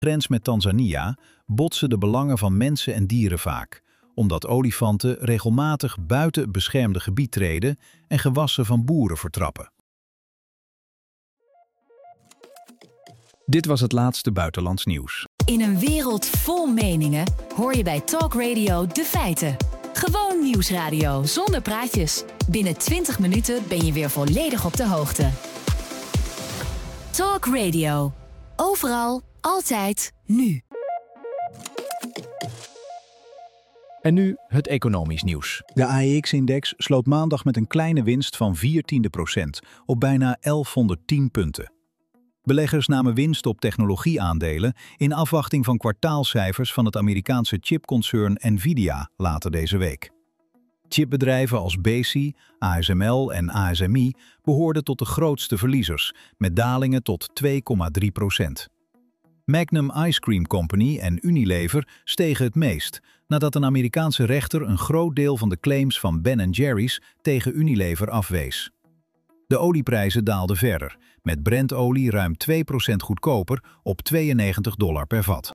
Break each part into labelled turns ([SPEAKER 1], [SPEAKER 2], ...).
[SPEAKER 1] grens met Tanzania botsen de belangen van mensen en dieren vaak, omdat olifanten regelmatig buiten het beschermde gebied treden en gewassen van boeren vertrappen. Dit was het laatste buitenlands nieuws.
[SPEAKER 2] In een wereld vol meningen hoor je bij Talk Radio de feiten. Gewoon nieuwsradio zonder praatjes. Binnen 20 minuten ben je weer volledig op de hoogte. Talk Radio. Overal, altijd, nu.
[SPEAKER 1] En nu het economisch nieuws. De AEX-index sloot maandag met een kleine winst van 0,4% op bijna 1110 punten. Beleggers namen winst op technologieaandelen in afwachting van kwartaalcijfers van het Amerikaanse chipconcern Nvidia later deze week. Chipbedrijven als Besi, ASML en ASMI behoorden tot de grootste verliezers, met dalingen tot 2,3%. Magnum Ice Cream Company en Unilever stegen het meest, nadat een Amerikaanse rechter een groot deel van de claims van Ben & Jerry's tegen Unilever afwees. De olieprijzen daalden verder, met Brentolie ruim 2% goedkoper op $92 per vat.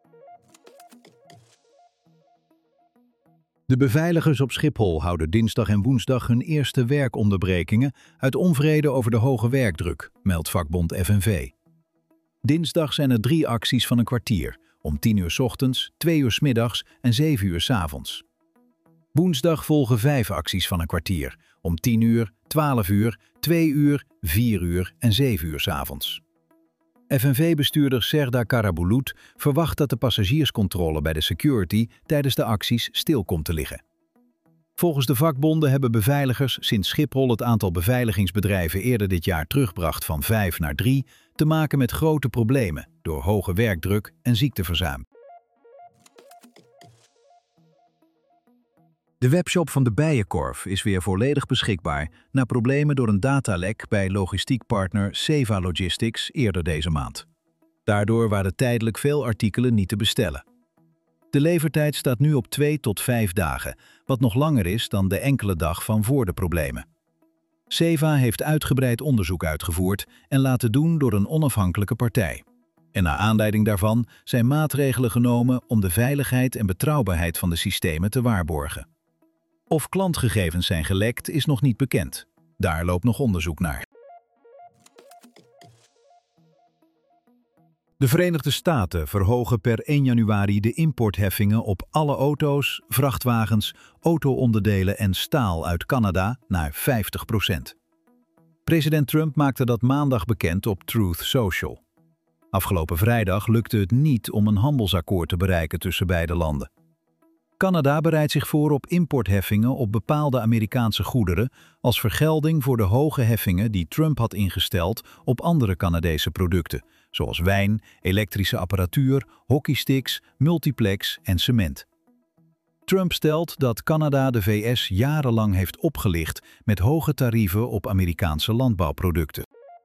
[SPEAKER 1] De beveiligers op Schiphol houden dinsdag en woensdag hun eerste werkonderbrekingen uit onvrede over de hoge werkdruk, meldt vakbond FNV. Dinsdag zijn er 3 acties van een kwartier, om 10 uur 's ochtends, 2 uur 's middags en 7 uur 's avonds. Woensdag volgen 5 acties van een kwartier, om 10 uur, 12 uur, 2 uur, 4 uur en 7 uur 's avonds. FNV-bestuurder Serda Karabulut verwacht dat de passagierscontrole bij de security tijdens de acties stil komt te liggen. Volgens de vakbonden hebben beveiligers sinds Schiphol het aantal beveiligingsbedrijven eerder dit jaar terugbracht van 5 naar 3 te maken met grote problemen door hoge werkdruk en ziekteverzuim. De webshop van de Bijenkorf is weer volledig beschikbaar na problemen door een datalek bij logistiekpartner Seva Logistics eerder deze maand. Daardoor waren tijdelijk veel artikelen niet te bestellen. De levertijd staat nu op 2 tot 5 dagen, wat nog langer is dan de enkele dag van voor de problemen. Seva heeft uitgebreid onderzoek uitgevoerd en laten doen door een onafhankelijke partij. En naar aanleiding daarvan zijn maatregelen genomen om de veiligheid en betrouwbaarheid van de systemen te waarborgen. Of klantgegevens zijn gelekt is nog niet bekend. Daar loopt nog onderzoek naar. De Verenigde Staten verhogen per 1 januari de importheffingen op alle auto's, vrachtwagens, auto-onderdelen en staal uit Canada naar 50%. President Trump maakte dat maandag bekend op Truth Social. Afgelopen vrijdag lukte het niet om een handelsakkoord te bereiken tussen beide landen. Canada bereidt zich voor op importheffingen op bepaalde Amerikaanse goederen als vergelding voor de hoge heffingen die Trump had ingesteld op andere Canadese producten, zoals wijn, elektrische apparatuur, hockeysticks, multiplex en cement. Trump stelt dat Canada de VS jarenlang heeft opgelicht met hoge tarieven op Amerikaanse landbouwproducten.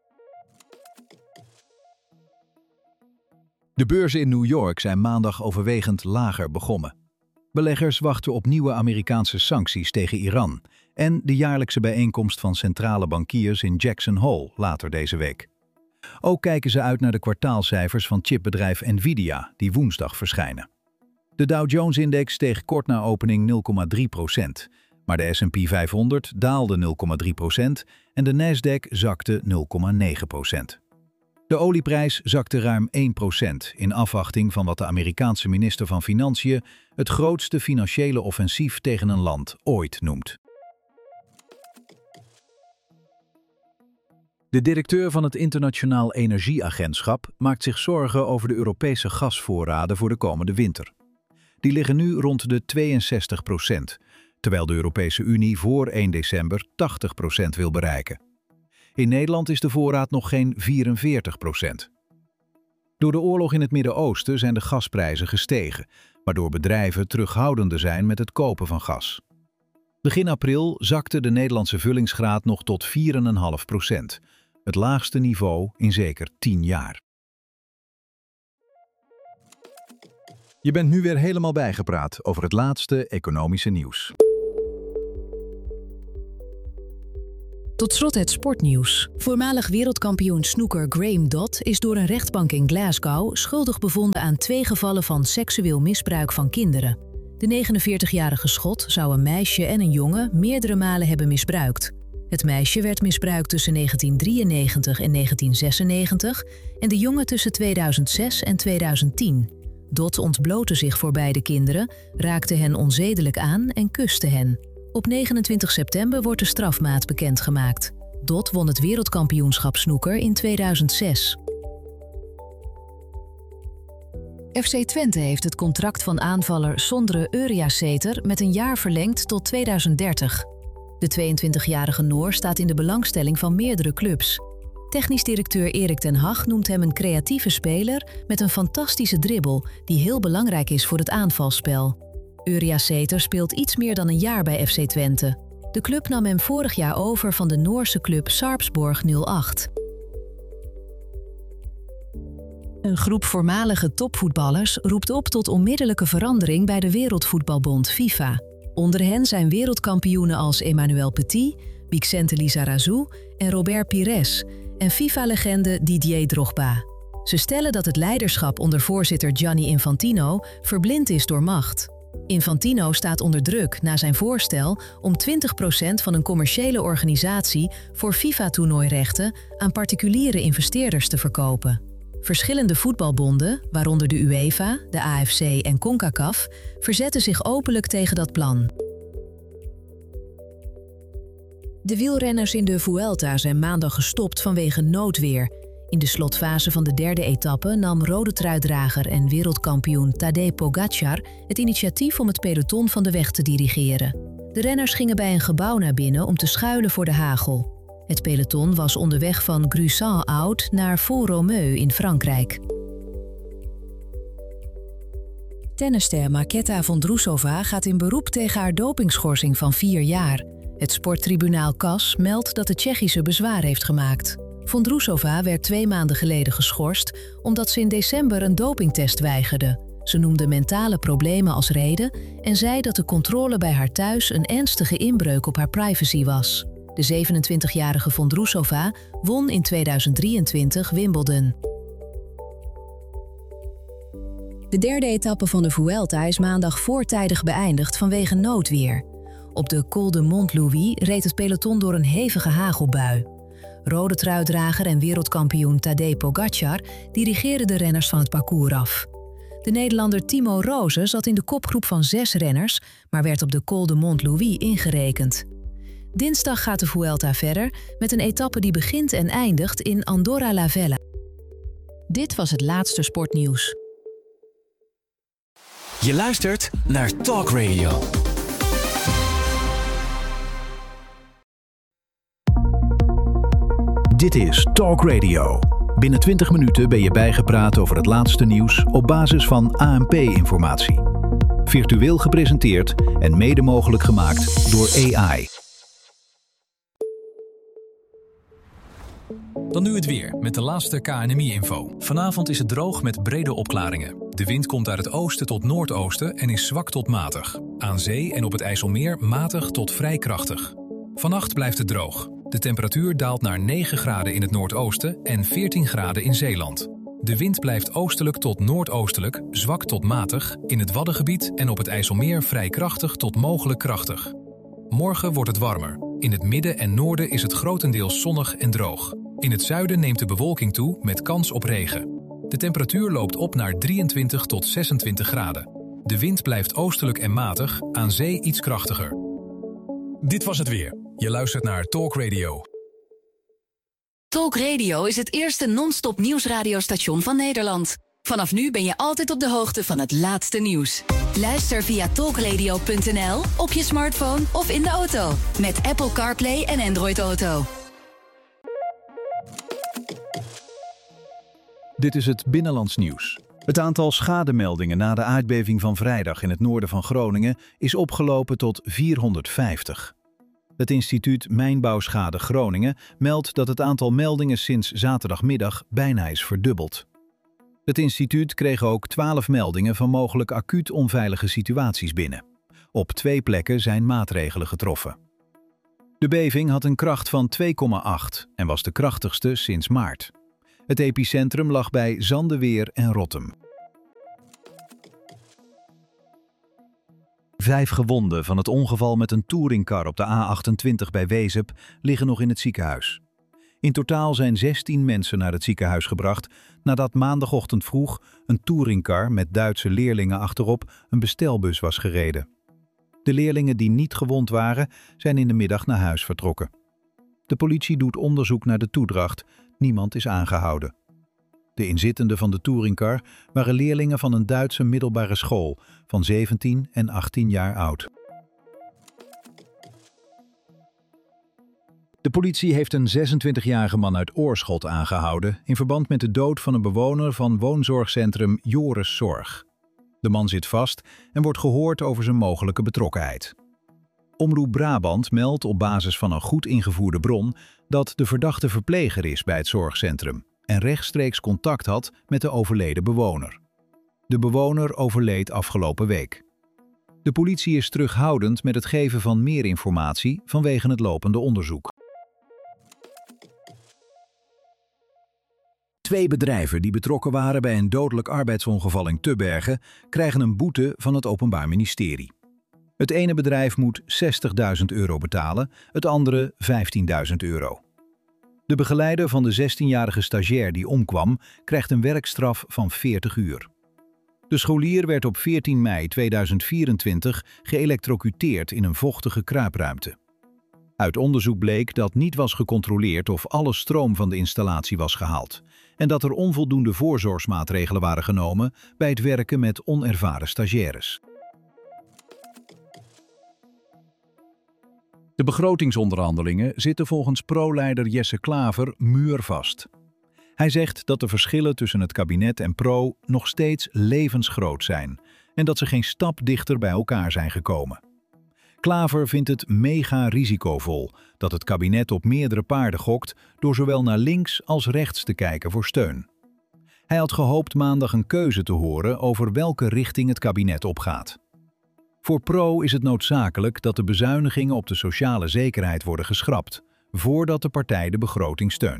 [SPEAKER 1] De beurzen in New York zijn maandag overwegend lager begonnen. Beleggers wachten op nieuwe Amerikaanse sancties tegen Iran en de jaarlijkse bijeenkomst van centrale bankiers in Jackson Hole later deze week. Ook kijken ze uit naar de kwartaalcijfers van chipbedrijf Nvidia, die woensdag verschijnen. De Dow Jones-index steeg kort na opening 0,3%, maar de S&P 500 daalde 0,3% en de Nasdaq zakte 0,9%. De olieprijs zakte ruim 1% in afwachting van wat de Amerikaanse minister van Financiën het grootste financiële offensief tegen een land ooit noemt. De directeur van het Internationaal Energieagentschap maakt zich zorgen over de Europese gasvoorraden voor de komende winter. Die liggen nu rond de 62%, terwijl de Europese Unie voor 1 december 80% wil bereiken. In Nederland is de voorraad nog geen 44%. Door de oorlog in het Midden-Oosten zijn de gasprijzen gestegen, waardoor bedrijven terughoudender zijn met het kopen van gas. Begin april zakte de Nederlandse vullingsgraad nog tot 4,5%, het laagste niveau in zeker 10 jaar. Je bent nu weer helemaal bijgepraat over het laatste economische nieuws.
[SPEAKER 3] Tot slot het sportnieuws. Voormalig wereldkampioen snooker Graham Dodd is door een rechtbank in Glasgow schuldig bevonden aan 2 gevallen van seksueel misbruik van kinderen. De 49-jarige Schot zou een meisje en een jongen meerdere malen hebben misbruikt. Het meisje werd misbruikt tussen 1993 en 1996 en de jongen tussen 2006 en 2010. Dodd ontblootte zich voor beide kinderen, raakte hen onzedelijk aan en kuste hen. Op 29 september wordt de strafmaat bekendgemaakt. Dodd won het wereldkampioenschap snooker in 2006. FC Twente heeft het contract van aanvaller Sondre Uriasæter met een jaar verlengd tot 2030. De 22-jarige Noor staat in de belangstelling van meerdere clubs. Technisch directeur Erik ten Hag noemt hem een creatieve speler met een fantastische dribbel die heel belangrijk is voor het aanvalsspel. Uriasæter speelt iets meer dan een jaar bij FC Twente. De club nam hem vorig jaar over van de Noorse club Sarpsborg 08. Een groep voormalige topvoetballers roept op tot onmiddellijke verandering bij de Wereldvoetbalbond FIFA. Onder hen zijn wereldkampioenen als Emmanuel Petit, Vicente Lizarazu en Robert Pires en FIFA-legende Didier Drogba. Ze stellen dat het leiderschap onder voorzitter Gianni Infantino verblind is door macht. Infantino staat onder druk na zijn voorstel om 20% van een commerciële organisatie voor FIFA-toernooirechten aan particuliere investeerders te verkopen. Verschillende voetbalbonden, waaronder de UEFA, de AFC en CONCACAF, verzetten zich openlijk tegen dat plan. De wielrenners in de Vuelta zijn maandag gestopt vanwege noodweer. In de slotfase van de 3e etappe nam rode truidrager en wereldkampioen Tadej Pogačar het initiatief om het peloton van de weg te dirigeren. De renners gingen bij een gebouw naar binnen om te schuilen voor de hagel. Het peloton was onderweg van Gruissan-Oud naar Font-Romeu in Frankrijk. Tennisster Marketa Vondrousova gaat in beroep tegen haar dopingschorsing van 4 jaar. Het sporttribunaal CAS meldt dat de Tsjechische bezwaar heeft gemaakt. Vondrousova werd 2 maanden geleden geschorst omdat ze in december een dopingtest weigerde. Ze noemde mentale problemen als reden en zei dat de controle bij haar thuis een ernstige inbreuk op haar privacy was. De 27-jarige Vondrousova won in 2023 Wimbledon. De 3e etappe van de Vuelta is maandag voortijdig beëindigd vanwege noodweer. Op de Col de Montlouis reed het peloton door een hevige hagelbui. Rode truidrager en wereldkampioen Tadej Pogačar dirigeerde de renners van het parcours af. De Nederlander Timo Roze zat in de kopgroep van 6 renners, maar werd op de Col de Montlouis ingerekend. Dinsdag gaat de Vuelta verder met een etappe die begint en eindigt in Andorra la Vella. Dit was het laatste sportnieuws.
[SPEAKER 4] Je luistert naar Talk Radio.
[SPEAKER 1] Dit is Talk Radio. Binnen 20 minuten ben je bijgepraat over het laatste nieuws op basis van ANP-informatie. Virtueel gepresenteerd en mede mogelijk gemaakt door AI.
[SPEAKER 5] Dan nu het weer, met de laatste KNMI-info. Vanavond is het droog met brede opklaringen. De wind komt uit het oosten tot noordoosten en is zwak tot matig. Aan zee en op het IJsselmeer matig tot vrij krachtig. Vannacht blijft het droog. De temperatuur daalt naar 9 graden in het noordoosten en 14 graden in Zeeland. De wind blijft oostelijk tot noordoostelijk, zwak tot matig, in het Waddengebied en op het IJsselmeer vrij krachtig tot mogelijk krachtig. Morgen wordt het warmer. In het midden en noorden is het grotendeels zonnig en droog. In het zuiden neemt de bewolking toe met kans op regen. De temperatuur loopt op naar 23 tot 26 graden. De wind blijft oostelijk en matig, aan zee iets krachtiger. Dit was het weer. Je luistert naar Talk Radio.
[SPEAKER 2] Talk Radio is het eerste non-stop nieuwsradiostation van Nederland. Vanaf nu ben je altijd op de hoogte van het laatste nieuws. Luister via talkradio.nl, op je smartphone of in de auto. Met Apple CarPlay en Android Auto.
[SPEAKER 1] Dit is het Binnenlands nieuws. Het aantal schademeldingen na de aardbeving van vrijdag in het noorden van Groningen is opgelopen tot 450. Het instituut Mijnbouwschade Groningen meldt dat het aantal meldingen sinds zaterdagmiddag bijna is verdubbeld. Het instituut kreeg ook 12 meldingen van mogelijk acuut onveilige situaties binnen. Op 2 plekken zijn maatregelen getroffen. De beving had een kracht van 2,8 en was de krachtigste sinds maart. Het epicentrum lag bij Zandeweer en Rottum. 5 gewonden van het ongeval met een touringcar op de A28 bij Wezep liggen nog in het ziekenhuis. In totaal zijn 16 mensen naar het ziekenhuis gebracht nadat maandagochtend vroeg een touringcar met Duitse leerlingen achterop een bestelbus was gereden. De leerlingen die niet gewond waren, zijn in de middag naar huis vertrokken. De politie doet onderzoek naar de toedracht. Niemand is aangehouden. De inzittenden van de touringcar waren leerlingen van een Duitse middelbare school van 17 en 18 jaar oud. De politie heeft een 26-jarige man uit Oorschot aangehouden in verband met de dood van een bewoner van woonzorgcentrum Joris Zorg. De man zit vast en wordt gehoord over zijn mogelijke betrokkenheid. Omroep Brabant meldt op basis van een goed ingevoerde bron dat de verdachte verpleger is bij het zorgcentrum en rechtstreeks contact had met de overleden bewoner. De bewoner overleed afgelopen week. De politie is terughoudend met het geven van meer informatie vanwege het lopende onderzoek. 2 bedrijven die betrokken waren bij een dodelijk arbeidsongeval in Tubbergen krijgen een boete van het Openbaar Ministerie. Het ene bedrijf moet €60.000 betalen, het andere €15.000. De begeleider van de 16-jarige stagiair die omkwam krijgt een werkstraf van 40 uur. De scholier werd op 14 mei 2024 geëlektrocuteerd in een vochtige kruipruimte. Uit onderzoek bleek dat niet was gecontroleerd of alle stroom van de installatie was gehaald en dat er onvoldoende voorzorgsmaatregelen waren genomen bij het werken met onervaren stagiaires. De begrotingsonderhandelingen zitten volgens pro-leider Jesse Klaver muurvast. Hij zegt dat de verschillen tussen het kabinet en Pro nog steeds levensgroot zijn en dat ze geen stap dichter bij elkaar zijn gekomen. Klaver vindt het mega risicovol dat het kabinet op meerdere paarden gokt door zowel naar links als rechts te kijken voor steun. Hij had gehoopt maandag een keuze te horen over welke richting het kabinet opgaat. Voor Pro is het noodzakelijk dat de bezuinigingen op de sociale zekerheid worden geschrapt, voordat de partij de begroting steunt.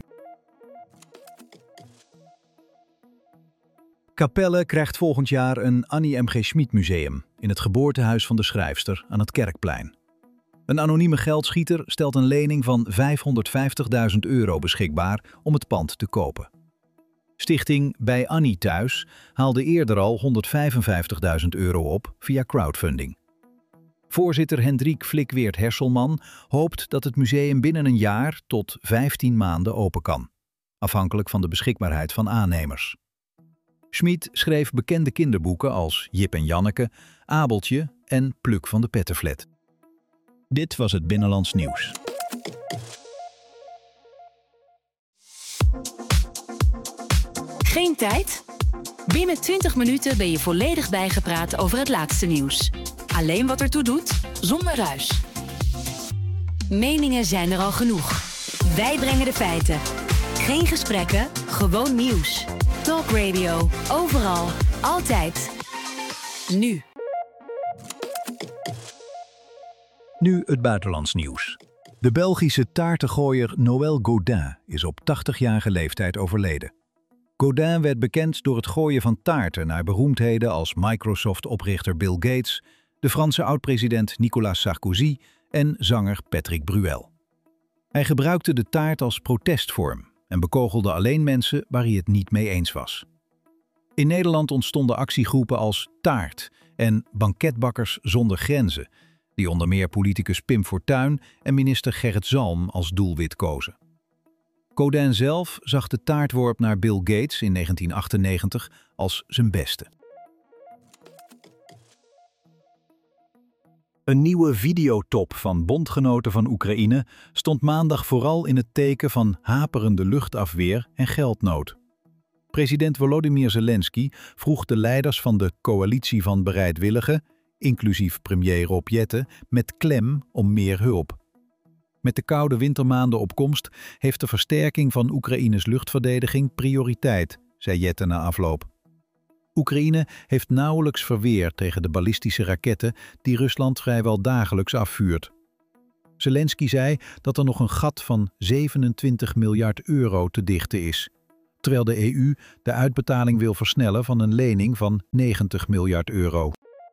[SPEAKER 1] Capelle krijgt volgend jaar een Annie M. G. Schmid museum in het geboortehuis van de schrijfster aan het Kerkplein. Een anonieme geldschieter stelt een lening van €550.000 beschikbaar om het pand te kopen. Stichting Bij Annie Thuis haalde eerder al €155.000 op via crowdfunding. Voorzitter Hendrik Flikweert-Herselman hoopt dat het museum binnen een jaar tot 15 maanden open kan, afhankelijk van de beschikbaarheid van aannemers. Schmid schreef bekende kinderboeken als Jip en Janneke, Abeltje en Pluk van de Pettenflat. Dit was het Binnenlands Nieuws.
[SPEAKER 2] Geen tijd? Binnen 20 minuten ben je volledig bijgepraat over het laatste nieuws. Alleen wat ertoe doet, zonder ruis. Meningen zijn er al genoeg. Wij brengen de feiten. Geen gesprekken, gewoon nieuws. Talk Radio. Overal. Altijd. Nu.
[SPEAKER 1] Nu het buitenlands nieuws. De Belgische taartengooier Noël Gaudin is op 80-jarige leeftijd overleden. Gaudin werd bekend door het gooien van taarten naar beroemdheden als Microsoft-oprichter Bill Gates, de Franse oud-president Nicolas Sarkozy en zanger Patrick Bruel. Hij gebruikte de taart als protestvorm en bekogelde alleen mensen waar hij het niet mee eens was. In Nederland ontstonden actiegroepen als Taart en Banketbakkers zonder Grenzen, die onder meer politicus Pim Fortuyn en minister Gerrit Zalm als doelwit kozen. Gaudin zelf zag de taartworp naar Bill Gates in 1998 als zijn beste. Een nieuwe videotop van bondgenoten van Oekraïne stond maandag vooral in het teken van haperende luchtafweer en geldnood. President Volodymyr Zelensky vroeg de leiders van de coalitie van bereidwilligen, inclusief premier Rob Jetten, met klem om meer hulp. Met de koude wintermaanden op komst heeft de versterking van Oekraïnes luchtverdediging prioriteit, zei Jetten na afloop. Oekraïne heeft nauwelijks verweer tegen de ballistische raketten die Rusland vrijwel dagelijks afvuurt. Zelensky zei dat er nog een gat van 27 miljard euro te dichten is, terwijl de EU de uitbetaling wil versnellen van een lening van 90 miljard euro.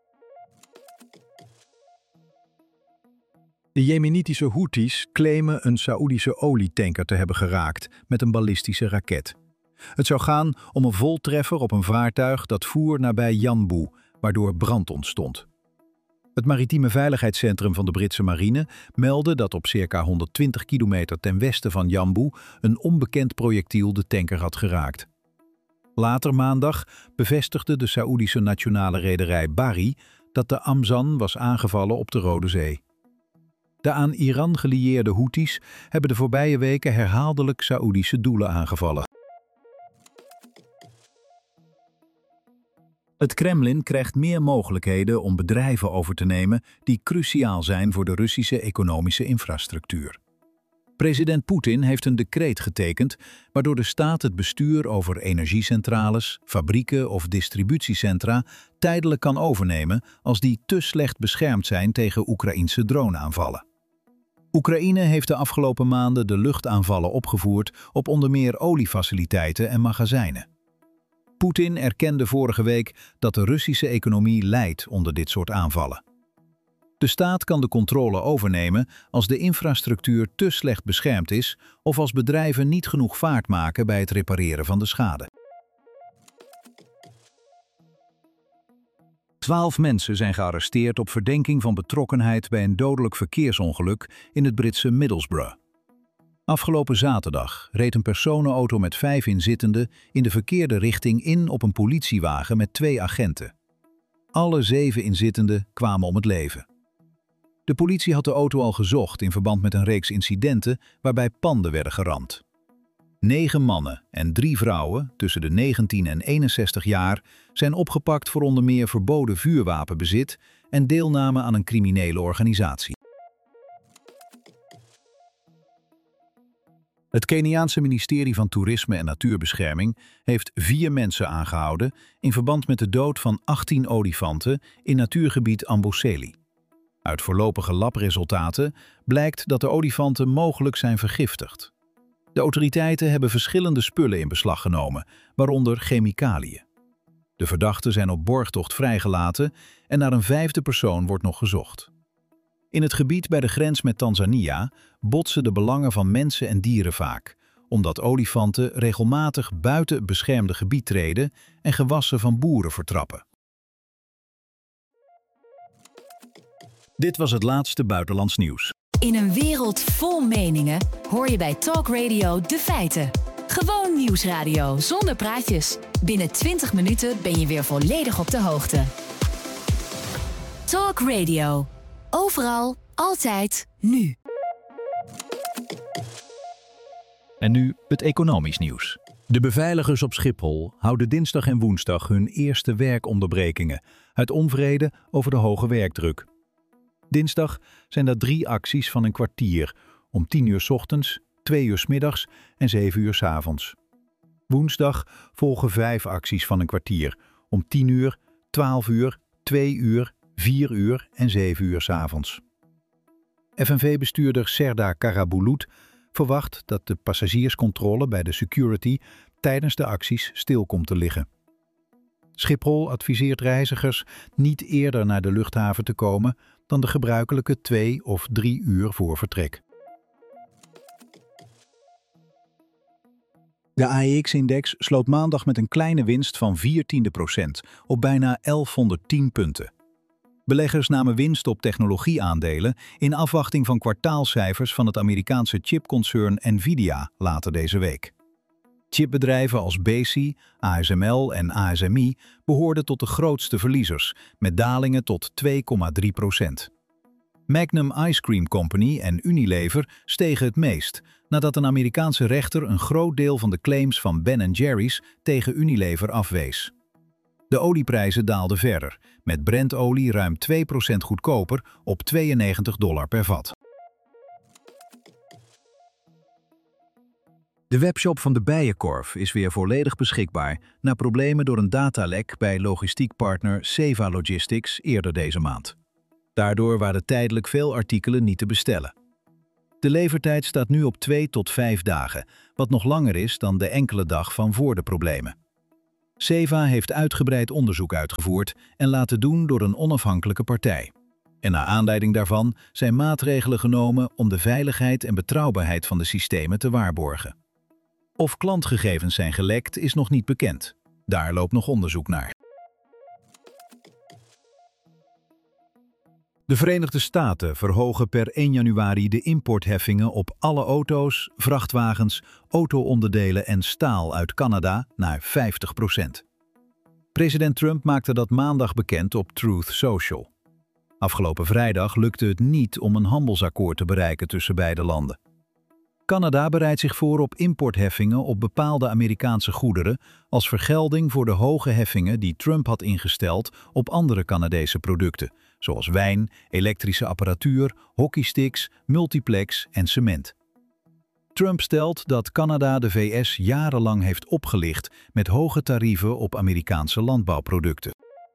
[SPEAKER 1] De Jemenitische Houthis claimen een Saoedische olietanker te hebben geraakt met een ballistische raket. Het zou gaan om een voltreffer op een vaartuig dat voer nabij Yanbu, waardoor brand ontstond. Het maritieme veiligheidscentrum van de Britse marine meldde dat op circa 120 kilometer ten westen van Yanbu een onbekend projectiel de tanker had geraakt. Later maandag bevestigde de Saoedische nationale rederij Bahri dat de Amzan was aangevallen op de Rode Zee. De aan Iran gelieerde Houthis hebben de voorbije weken herhaaldelijk Saoedische doelen aangevallen. Het Kremlin krijgt meer mogelijkheden om bedrijven over te nemen die cruciaal zijn voor de Russische economische infrastructuur. President Poetin heeft een decreet getekend waardoor de staat het bestuur over energiecentrales, fabrieken of distributiecentra tijdelijk kan overnemen als die te slecht beschermd zijn tegen Oekraïnse droneaanvallen. Oekraïne heeft de afgelopen maanden de luchtaanvallen opgevoerd op onder meer oliefaciliteiten en magazijnen. Poetin erkende vorige week dat de Russische economie lijdt onder dit soort aanvallen. De staat kan de controle overnemen als de infrastructuur te slecht beschermd is of als bedrijven niet genoeg vaart maken bij het repareren van de schade. 12 mensen zijn gearresteerd op verdenking van betrokkenheid bij een dodelijk verkeersongeluk in het Britse Middlesbrough. Afgelopen zaterdag reed een personenauto met 5 inzittenden in de verkeerde richting in op een politiewagen met 2 agenten. Alle 7 inzittenden kwamen om het leven. De politie had de auto al gezocht in verband met een reeks incidenten waarbij panden werden geramd. 9 mannen en 3 vrouwen tussen de 19 en 61 jaar zijn opgepakt voor onder meer verboden vuurwapenbezit en deelname aan een criminele organisatie. Het Keniaanse ministerie van Toerisme en Natuurbescherming heeft 4 mensen aangehouden in verband met de dood van 18 olifanten in natuurgebied Amboseli. Uit voorlopige labresultaten blijkt dat de olifanten mogelijk zijn vergiftigd. De autoriteiten hebben verschillende spullen in beslag genomen, waaronder chemicaliën. De verdachten zijn op borgtocht vrijgelaten en naar een 5e persoon wordt nog gezocht. In het gebied bij de grens met Tanzania botsen de belangen van mensen en dieren vaak, omdat olifanten regelmatig buiten het beschermde gebied treden en gewassen van boeren vertrappen. Dit was het laatste buitenlands nieuws.
[SPEAKER 2] In een wereld vol meningen hoor je bij Talk Radio de feiten. Gewoon nieuwsradio zonder praatjes. Binnen 20 minuten ben je weer volledig op de hoogte. Talk Radio. Overal, altijd, nu.
[SPEAKER 1] En nu het economisch nieuws. De beveiligers op Schiphol houden dinsdag en woensdag hun eerste werkonderbrekingen uit onvrede over de hoge werkdruk. Dinsdag zijn er 3 acties van een kwartier, om 10 uur 's ochtends, 2 uur 's middags en 7 uur 's avonds. Woensdag volgen 5 acties van een kwartier, om 10 uur, 12 uur, 2 uur, 4 uur en 7 uur 's avonds. FNV-bestuurder Serdar Karabulut verwacht dat de passagierscontrole bij de security tijdens de acties stil komt te liggen. Schiphol adviseert reizigers niet eerder naar de luchthaven te komen dan de gebruikelijke 2 of 3 uur voor vertrek. De AEX-index sloot maandag met een kleine winst van 0,4% op bijna 1110 punten. Beleggers namen winst op technologieaandelen in afwachting van kwartaalcijfers van het Amerikaanse chipconcern Nvidia later deze week. Chipbedrijven als Besi, ASML en ASMI behoorden tot de grootste verliezers, met dalingen tot 2,3%. Magnum Ice Cream Company en Unilever stegen het meest, nadat een Amerikaanse rechter een groot deel van de claims van Ben & Jerry's tegen Unilever afwees. De olieprijzen daalden verder, met Brentolie ruim 2% goedkoper op $92 per vat. De webshop van de Bijenkorf is weer volledig beschikbaar na problemen door een datalek bij logistiekpartner Seva Logistics eerder deze maand. Daardoor waren tijdelijk veel artikelen niet te bestellen. De levertijd staat nu op 2 tot 5 dagen, wat nog langer is dan de enkele dag van voor de problemen. Ceva heeft uitgebreid onderzoek uitgevoerd en laten doen door een onafhankelijke partij. En naar aanleiding daarvan zijn maatregelen genomen om de veiligheid en betrouwbaarheid van de systemen te waarborgen. Of klantgegevens zijn gelekt is nog niet bekend. Daar loopt nog onderzoek naar. De Verenigde Staten verhogen per 1 januari de importheffingen op alle auto's, vrachtwagens, auto-onderdelen en staal uit Canada naar 50%. President Trump maakte dat maandag bekend op Truth Social. Afgelopen vrijdag lukte het niet om een handelsakkoord te bereiken tussen beide landen. Canada bereidt zich voor op importheffingen op bepaalde Amerikaanse goederen als vergelding voor de hoge heffingen die Trump had ingesteld op andere Canadese producten, zoals wijn, elektrische apparatuur, hockeysticks, multiplex en cement. Trump stelt dat Canada de VS jarenlang heeft opgelicht met hoge tarieven op Amerikaanse landbouwproducten.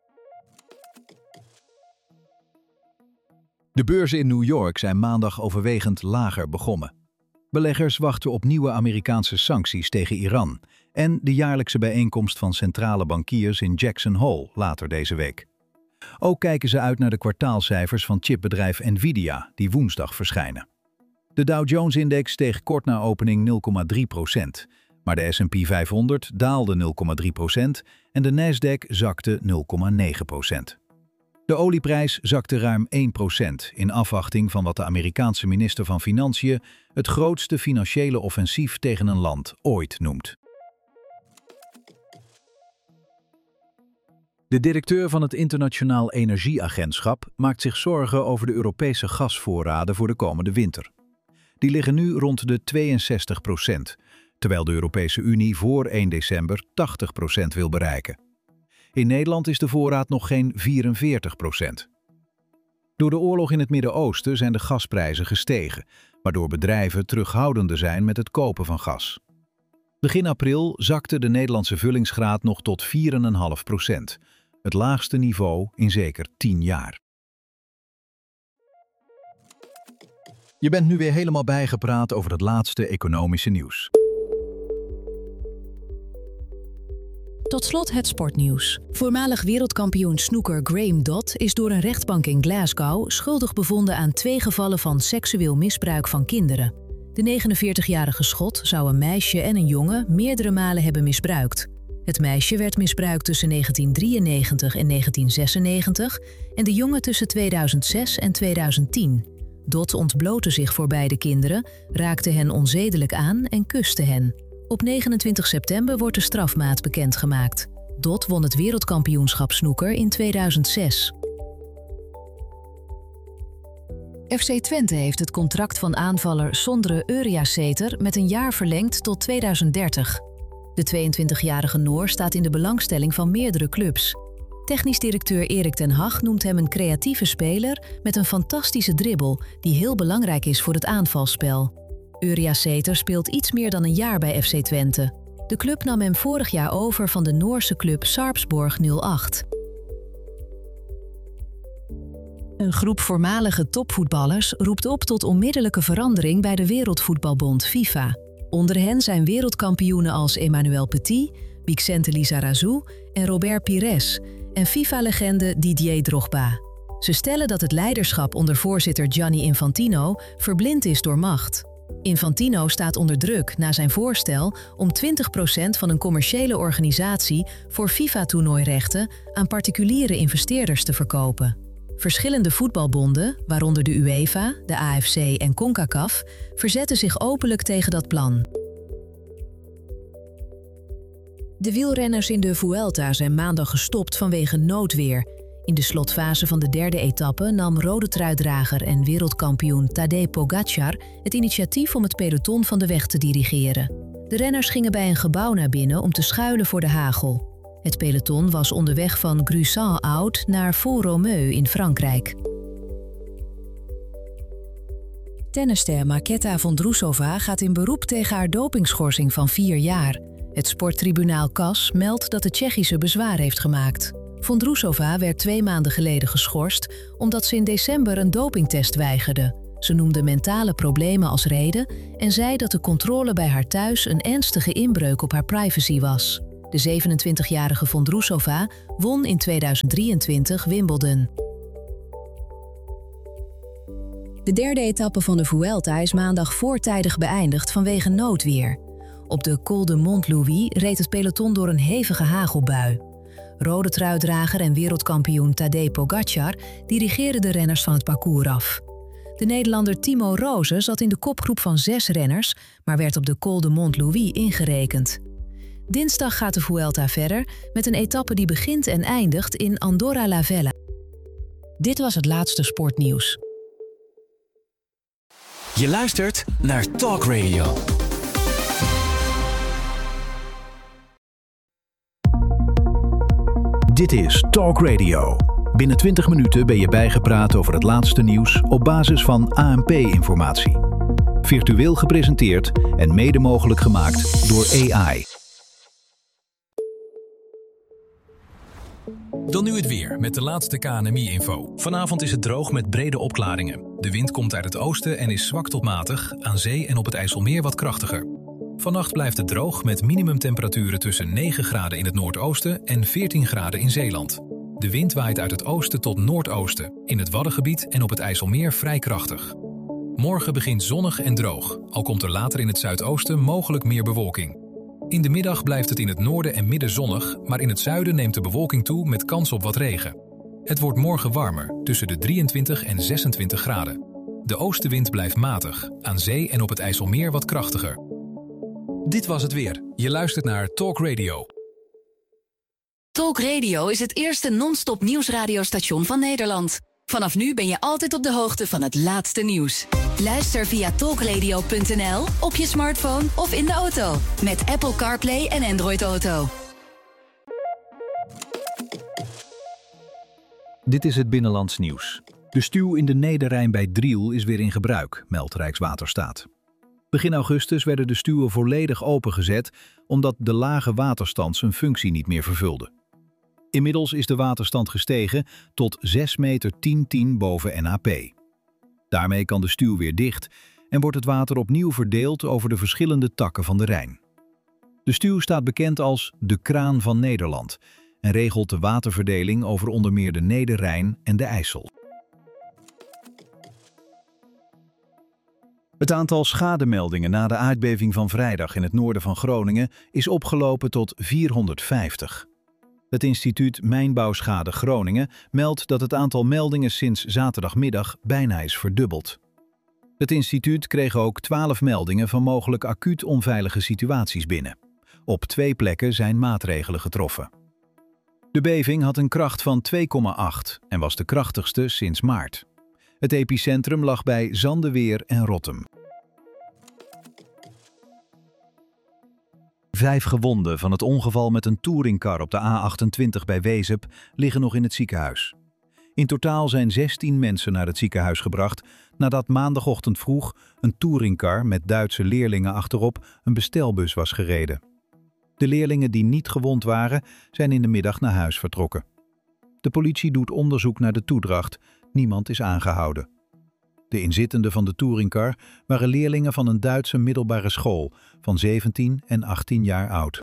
[SPEAKER 1] De beurzen in New York zijn maandag overwegend lager begonnen. Beleggers wachten op nieuwe Amerikaanse sancties tegen Iran en de jaarlijkse bijeenkomst van centrale bankiers in Jackson Hole later deze week. Ook kijken ze uit naar de kwartaalcijfers van chipbedrijf Nvidia, die woensdag verschijnen. De Dow Jones-index steeg kort na opening 0,3%, maar de S&P 500 daalde 0,3% en de Nasdaq zakte 0,9%. De olieprijs zakte ruim 1% in afwachting van wat de Amerikaanse minister van Financiën het grootste financiële offensief tegen een land ooit noemt. De directeur van het Internationaal Energieagentschap maakt zich zorgen over de Europese gasvoorraden voor de komende winter. Die liggen nu rond de 62%, terwijl de Europese Unie voor 1 december 80% wil bereiken. In Nederland is de voorraad nog geen 44%. Door de oorlog in het Midden-Oosten zijn de gasprijzen gestegen, waardoor bedrijven terughoudender zijn met het kopen van gas. Begin april zakte de Nederlandse vullingsgraad nog tot 4,5%, het laagste niveau in zeker 10 jaar. Je bent nu weer helemaal bijgepraat over het laatste economische nieuws.
[SPEAKER 3] Tot slot het sportnieuws. Voormalig wereldkampioen snooker Graham Dodd is door een rechtbank in Glasgow schuldig bevonden aan 2 gevallen van seksueel misbruik van kinderen. De 49-jarige Schot zou een meisje en een jongen meerdere malen hebben misbruikt. Het meisje werd misbruikt tussen 1993 en 1996 en de jongen tussen 2006 en 2010. Dodd ontblootte zich voor beide kinderen, raakte hen onzedelijk aan en kuste hen. Op 29 september wordt de strafmaat bekendgemaakt. Dodd won het wereldkampioenschap snooker in 2006. FC Twente heeft het contract van aanvaller Sondre Uriasæter met een jaar verlengd tot 2030. De 22-jarige Noor staat in de belangstelling van meerdere clubs. Technisch directeur Erik ten Hag noemt hem een creatieve speler met een fantastische dribbel die heel belangrijk is voor het aanvalsspel. Uriasæter speelt iets meer dan een jaar bij FC Twente. De club nam hem vorig jaar over van de Noorse club Sarpsborg 08. Een groep voormalige topvoetballers roept op tot onmiddellijke verandering bij de Wereldvoetbalbond FIFA. Onder hen zijn wereldkampioenen als Emmanuel Petit, Vicente Lizarazu en Robert Pires en FIFA-legende Didier Drogba. Ze stellen dat het leiderschap onder voorzitter Gianni Infantino verblind is door macht. Infantino staat onder druk na zijn voorstel om 20% van een commerciële organisatie voor FIFA-toernooirechten aan particuliere investeerders te verkopen. Verschillende voetbalbonden, waaronder de UEFA, de AFC en CONCACAF, verzetten zich openlijk tegen dat plan. De wielrenners in de Vuelta zijn maandag gestopt vanwege noodweer. In de slotfase van de 3e etappe nam rode truidrager en wereldkampioen Tadej Pogačar het initiatief om het peloton van de weg te dirigeren. De renners gingen bij een gebouw naar binnen om te schuilen voor de hagel. Het peloton was onderweg van Gruissan-Oud naar Font-Romeu in Frankrijk. Tennisster Marketa Vondrousova gaat in beroep tegen haar dopingschorsing van 4 jaar. Het sporttribunaal CAS meldt dat de Tsjechische bezwaar heeft gemaakt. Vondrousova werd 2 maanden geleden geschorst omdat ze in december een dopingtest weigerde. Ze noemde mentale problemen als reden en zei dat de controle bij haar thuis een ernstige inbreuk op haar privacy was. De 27-jarige Vondrousova won in 2023 Wimbledon. De derde etappe van de Vuelta is maandag voortijdig beëindigd vanwege noodweer. Op de Col de Montlouis reed het peloton door een hevige hagelbui. Rode truidrager en wereldkampioen Tadej Pogačar dirigeerde de renners van het parcours af. De Nederlander Timo Roze zat in de kopgroep van 6 renners, maar werd op de Col de Montlouis ingerekend. Dinsdag gaat de Vuelta verder met een etappe die begint en eindigt in Andorra la Vella. Dit was het laatste sportnieuws.
[SPEAKER 4] Je luistert naar Talk Radio.
[SPEAKER 1] Dit is Talk Radio. Binnen 20 minuten ben je bijgepraat over het laatste nieuws op basis van ANP-informatie. Virtueel gepresenteerd en mede mogelijk gemaakt door AI.
[SPEAKER 5] Dan nu het weer met de laatste KNMI-info. Vanavond is het droog met brede opklaringen. De wind komt uit het oosten en is zwak tot matig, aan zee en op het IJsselmeer wat krachtiger. Vannacht blijft het droog met minimumtemperaturen tussen 9 graden in het noordoosten en 14 graden in Zeeland. De wind waait uit het oosten tot noordoosten, in het Waddengebied en op het IJsselmeer vrij krachtig. Morgen begint zonnig en droog, al komt er later in het zuidoosten mogelijk meer bewolking. In de middag blijft het in het noorden en midden zonnig, maar in het zuiden neemt de bewolking toe met kans op wat regen. Het wordt morgen warmer, tussen de 23 en 26 graden. De oostenwind blijft matig, aan zee en op het IJsselmeer wat krachtiger. Dit was het weer. Je luistert naar Talk Radio.
[SPEAKER 2] Talk Radio is het eerste non-stop nieuwsradiostation van Nederland. Vanaf nu ben je altijd op de hoogte van het laatste nieuws. Luister via talkradio.nl, op je smartphone of in de auto. Met Apple CarPlay en Android Auto.
[SPEAKER 1] Dit is het Binnenlands nieuws. De stuw in de Nederrijn bij Driel is weer in gebruik, meldt Rijkswaterstaat. Begin augustus werden de stuwen volledig opengezet omdat de lage waterstand zijn functie niet meer vervulde. Inmiddels is de waterstand gestegen tot 6,10 meter boven NAP. Daarmee kan de stuw weer dicht en wordt het water opnieuw verdeeld over de verschillende takken van de Rijn. De stuw staat bekend als de kraan van Nederland en regelt de waterverdeling over onder meer de Nederrijn en de IJssel. Het aantal schademeldingen na de aardbeving van vrijdag in het noorden van Groningen is opgelopen tot 450. Het instituut Mijnbouwschade Groningen meldt dat het aantal meldingen sinds zaterdagmiddag bijna is verdubbeld. Het instituut kreeg ook 12 meldingen van mogelijk acuut onveilige situaties binnen. Op 2 plekken zijn maatregelen getroffen. De beving had een kracht van 2,8 en was de krachtigste sinds maart. Het epicentrum lag bij Zandeweer en Rottum. 5 gewonden van het ongeval met een touringcar op de A28 bij Wezep liggen nog in het ziekenhuis. In totaal zijn 16 mensen naar het ziekenhuis gebracht nadat maandagochtend vroeg een touringcar met Duitse leerlingen achterop een bestelbus was gereden. De leerlingen die niet gewond waren zijn in de middag naar huis vertrokken. De politie doet onderzoek naar de toedracht. Niemand is aangehouden. De inzittenden van de touringcar waren leerlingen van een Duitse middelbare school van 17 en 18 jaar oud.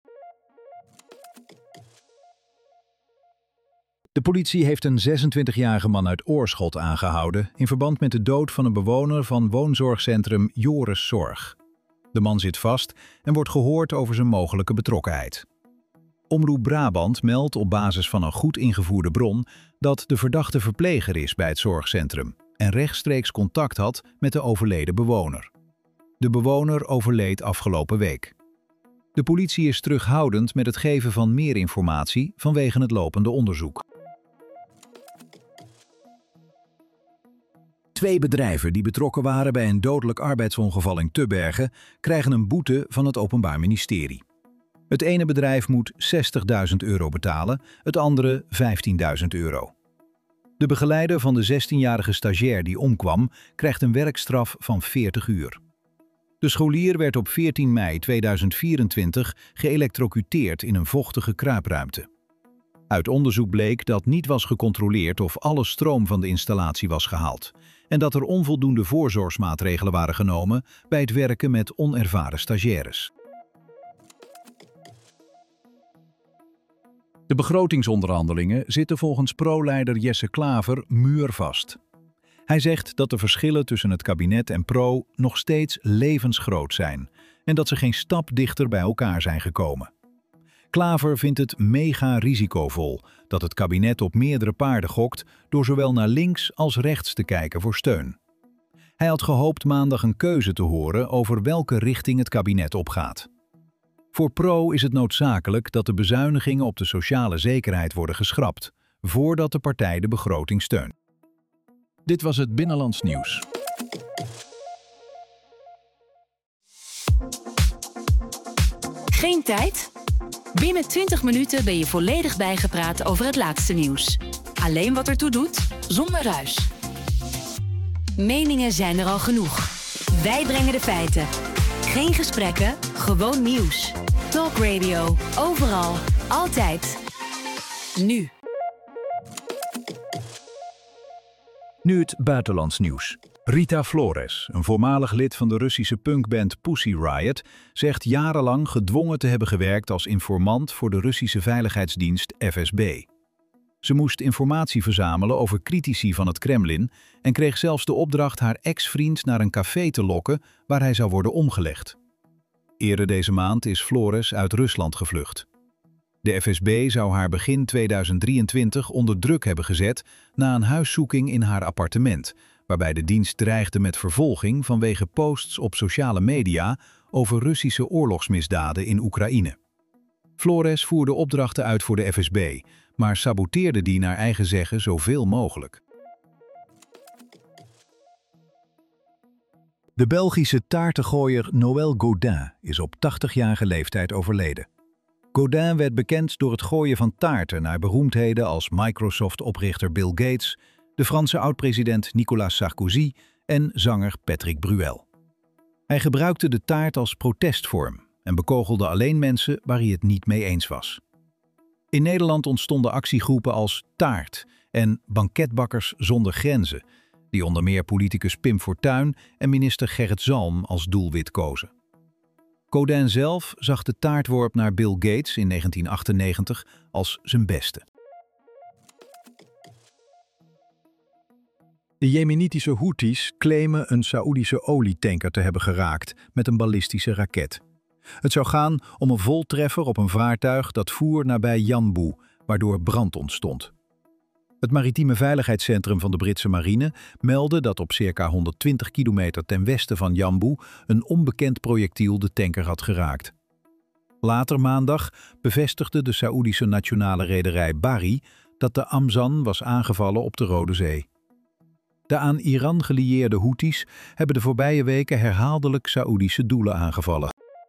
[SPEAKER 1] De politie heeft een 26-jarige man uit Oorschot aangehouden in verband met de dood van een bewoner van woonzorgcentrum Joris Zorg. De man zit vast en wordt gehoord over zijn mogelijke betrokkenheid. Omroep Brabant meldt op basis van een goed ingevoerde bron dat de verdachte verpleger is bij het zorgcentrum en rechtstreeks contact had met de overleden bewoner. De bewoner overleed afgelopen week. De politie is terughoudend met het geven van meer informatie vanwege het lopende onderzoek. 2 bedrijven die betrokken waren bij een dodelijk arbeidsongeval in Tubbergen krijgen een boete van het Openbaar Ministerie. Het ene bedrijf moet €60.000 betalen, het andere €15.000. De begeleider van de 16-jarige stagiair die omkwam krijgt een werkstraf van 40 uur. De scholier werd op 14 mei 2024 geëlektrocuteerd in een vochtige kruipruimte. Uit onderzoek bleek dat niet was gecontroleerd of alle stroom van de installatie was gehaald en dat er onvoldoende voorzorgsmaatregelen waren genomen bij het werken met onervaren stagiaires. De begrotingsonderhandelingen zitten volgens Pro-leider Jesse Klaver muurvast. Hij zegt dat de verschillen tussen het kabinet en Pro nog steeds levensgroot zijn en dat ze geen stap dichter bij elkaar zijn gekomen. Klaver vindt het mega risicovol dat het kabinet op meerdere paarden gokt door zowel naar links als rechts te kijken voor steun. Hij had gehoopt maandag een keuze te horen over welke richting het kabinet opgaat. Voor Pro is het noodzakelijk dat de bezuinigingen op de sociale zekerheid worden geschrapt, voordat de partij de begroting steunt. Dit was het Binnenlands Nieuws.
[SPEAKER 2] Geen tijd? Binnen 20 minuten ben je volledig bijgepraat over het laatste nieuws. Alleen wat ertoe doet, zonder ruis. Meningen zijn er al genoeg. Wij brengen de feiten. Geen gesprekken, gewoon nieuws. Talk Radio, overal, altijd. Nu.
[SPEAKER 1] Nu het buitenlands nieuws. Rita Flores, een voormalig lid van de Russische punkband Pussy Riot, zegt jarenlang gedwongen te hebben gewerkt als informant voor de Russische veiligheidsdienst FSB. Ze moest informatie verzamelen over critici van het Kremlin en kreeg zelfs de opdracht haar ex-vriend naar een café te lokken waar hij zou worden omgelegd. Eerder deze maand is Flores uit Rusland gevlucht. De FSB zou haar begin 2023 onder druk hebben gezet na een huiszoeking in haar appartement, waarbij de dienst dreigde met vervolging vanwege posts op sociale media over Russische oorlogsmisdaden in Oekraïne. Flores voerde opdrachten uit voor de FSB, maar saboteerde die naar eigen zeggen zoveel mogelijk. De Belgische taartengooier Noël Gaudin is op 80-jarige leeftijd overleden. Gaudin werd bekend door het gooien van taarten naar beroemdheden als Microsoft-oprichter Bill Gates, de Franse oud-president Nicolas Sarkozy en zanger Patrick Bruel. Hij gebruikte de taart als protestvorm en bekogelde alleen mensen waar hij het niet mee eens was. In Nederland ontstonden actiegroepen als Taart en Banketbakkers zonder Grenzen, die onder meer politicus Pim Fortuyn en minister Gerrit Zalm als doelwit kozen. Gaudin zelf zag de taartworp naar Bill Gates in 1998 als zijn beste. De Jemenitische Houthis claimen een Saoedische olietanker te hebben geraakt met een ballistische raket. Het zou gaan om een voltreffer op een vaartuig dat voer nabij Yanbu, waardoor brand ontstond. Het maritieme veiligheidscentrum van de Britse marine meldde dat op circa 120 kilometer ten westen van Yanbu een onbekend projectiel de tanker had geraakt. Later maandag bevestigde de Saoedische nationale rederij Bahri dat de Amzan was aangevallen op de Rode Zee. De aan Iran gelieerde Houthis hebben de voorbije weken herhaaldelijk Saoedische doelen aangevallen.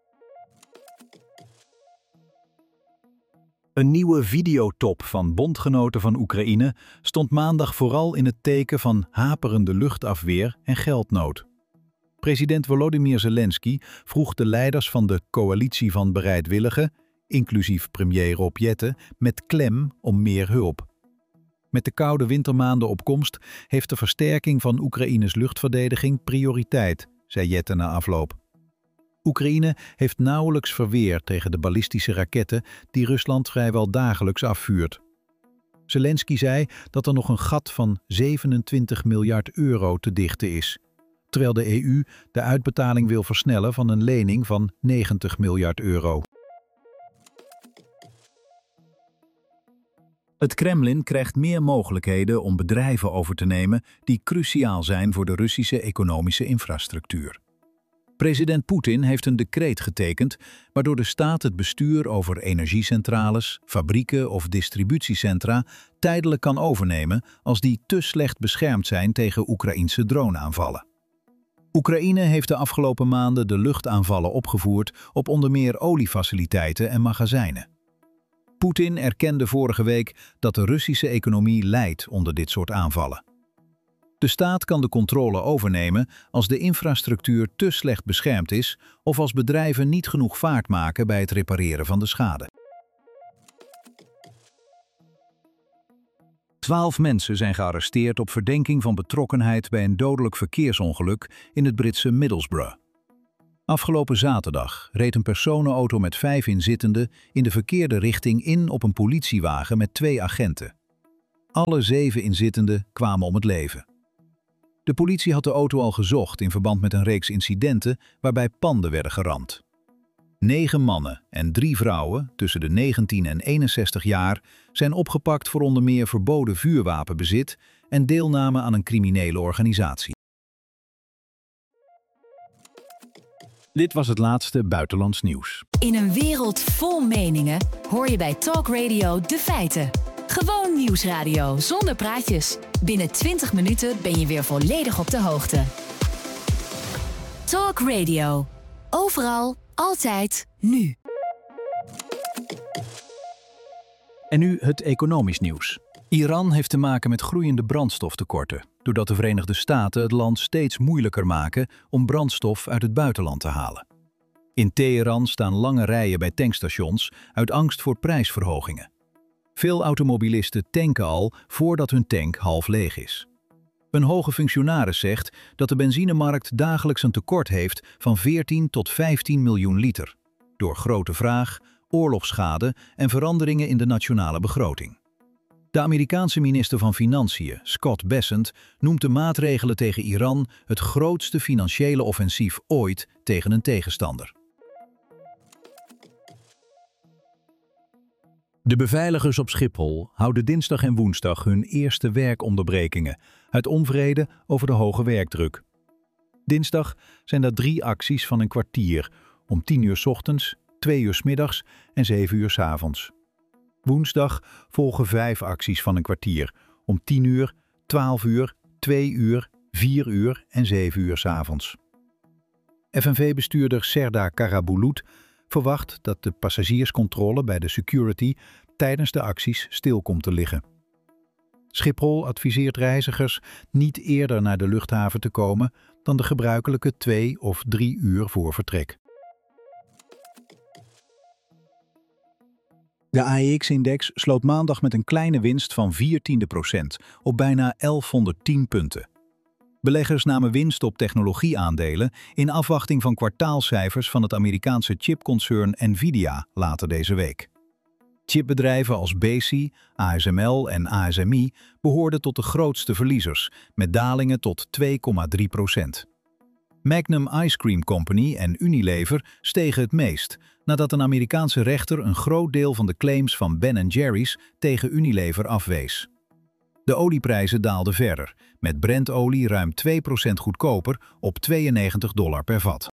[SPEAKER 1] Een nieuwe videotop van bondgenoten van Oekraïne stond maandag vooral in het teken van haperende luchtafweer en geldnood. President Volodymyr Zelensky vroeg de leiders van de coalitie van bereidwilligen, inclusief premier Rob Jetten, met klem om meer hulp. Met de koude wintermaanden op komst heeft de versterking van Oekraïnes luchtverdediging prioriteit, zei Jetten na afloop. Oekraïne heeft nauwelijks verweer tegen de ballistische raketten die Rusland vrijwel dagelijks afvuurt. Zelensky zei dat er nog een gat van 27 miljard euro te dichten is, terwijl de EU de uitbetaling wil versnellen van een lening van 90 miljard euro. Het Kremlin krijgt meer mogelijkheden om bedrijven over te nemen die cruciaal zijn voor de Russische economische infrastructuur. President Poetin heeft een decreet getekend waardoor de staat het bestuur over energiecentrales, fabrieken of distributiecentra tijdelijk kan overnemen als die te slecht beschermd zijn tegen Oekraïnse droneaanvallen. Oekraïne heeft de afgelopen maanden de luchtaanvallen opgevoerd op onder meer oliefaciliteiten en magazijnen. Poetin erkende vorige week dat de Russische economie lijdt onder dit soort aanvallen. De staat kan de controle overnemen als de infrastructuur te slecht beschermd is of als bedrijven niet genoeg vaart maken bij het repareren van de schade. 12 mensen zijn gearresteerd op verdenking van betrokkenheid bij een dodelijk verkeersongeluk in het Britse Middlesbrough. Afgelopen zaterdag reed een personenauto met 5 inzittenden in de verkeerde richting in op een politiewagen met 2 agenten. Alle 7 inzittenden kwamen om het leven. De politie had de auto al gezocht in verband met een reeks incidenten waarbij panden werden geramd. 9 mannen en 3 vrouwen tussen de 19 en 61 jaar zijn opgepakt voor onder meer verboden vuurwapenbezit en deelname aan een criminele organisatie. Dit was het laatste buitenlands nieuws.
[SPEAKER 2] In een wereld vol meningen hoor je bij Talk Radio de feiten. Gewoon nieuwsradio zonder praatjes. Binnen 20 minuten ben je weer volledig op de hoogte. Talk Radio. Overal, altijd, nu.
[SPEAKER 1] En nu het economisch nieuws. Iran heeft te maken met groeiende brandstoftekorten, doordat de Verenigde Staten het land steeds moeilijker maken om brandstof uit het buitenland te halen. In Teheran staan lange rijen bij tankstations uit angst voor prijsverhogingen. Veel automobilisten tanken al voordat hun tank half leeg is. Een hoge functionaris zegt dat de benzinemarkt dagelijks een tekort heeft van 14 tot 15 miljoen liter, door grote vraag, oorlogsschade en veranderingen in de nationale begroting. De Amerikaanse minister van Financiën, Scott Bessent, noemt de maatregelen tegen Iran het grootste financiële offensief ooit tegen een tegenstander. De beveiligers op Schiphol houden dinsdag en woensdag hun eerste werkonderbrekingen uit onvrede over de hoge werkdruk. Dinsdag zijn dat 3 acties van een kwartier om 10 uur 's ochtends, 2 uur 's middags en 7 uur 's avonds. Woensdag volgen 5 acties van een kwartier om 10 uur, 12 uur, 2 uur, 4 uur en 7 uur 's avonds. FNV-bestuurder Serdar Karabulut verwacht dat de passagierscontrole bij de security tijdens de acties stil komt te liggen. Schiphol adviseert reizigers niet eerder naar de luchthaven te komen dan de gebruikelijke 2 of 3 uur voor vertrek. De AEX-index sloot maandag met een kleine winst van 0,4% op bijna 1110 punten. Beleggers namen winst op technologieaandelen in afwachting van kwartaalcijfers van het Amerikaanse chipconcern Nvidia later deze week. Chipbedrijven als Besi, ASML en ASMI behoorden tot de grootste verliezers, met dalingen tot 2,3%. Magnum Ice Cream Company en Unilever stegen het meest, nadat een Amerikaanse rechter een groot deel van de claims van Ben & Jerry's tegen Unilever afwees. De olieprijzen daalden verder, met Brentolie ruim 2% goedkoper op $92 per vat.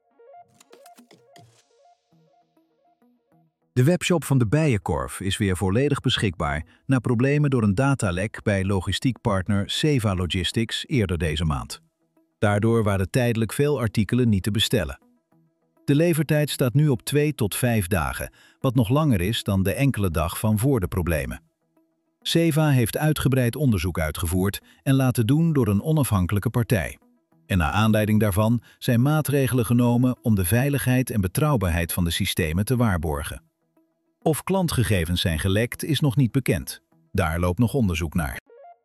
[SPEAKER 1] De webshop van de Bijenkorf is weer volledig beschikbaar na problemen door een datalek bij logistiekpartner Seva Logistics eerder deze maand. Daardoor waren tijdelijk veel artikelen niet te bestellen. De levertijd staat nu op 2 tot 5 dagen, wat nog langer is dan de enkele dag van voor de problemen. Seva heeft uitgebreid onderzoek uitgevoerd en laten doen door een onafhankelijke partij. En naar aanleiding daarvan zijn maatregelen genomen om de veiligheid en betrouwbaarheid van de systemen te waarborgen. Of klantgegevens zijn gelekt is nog niet bekend. Daar loopt nog onderzoek naar.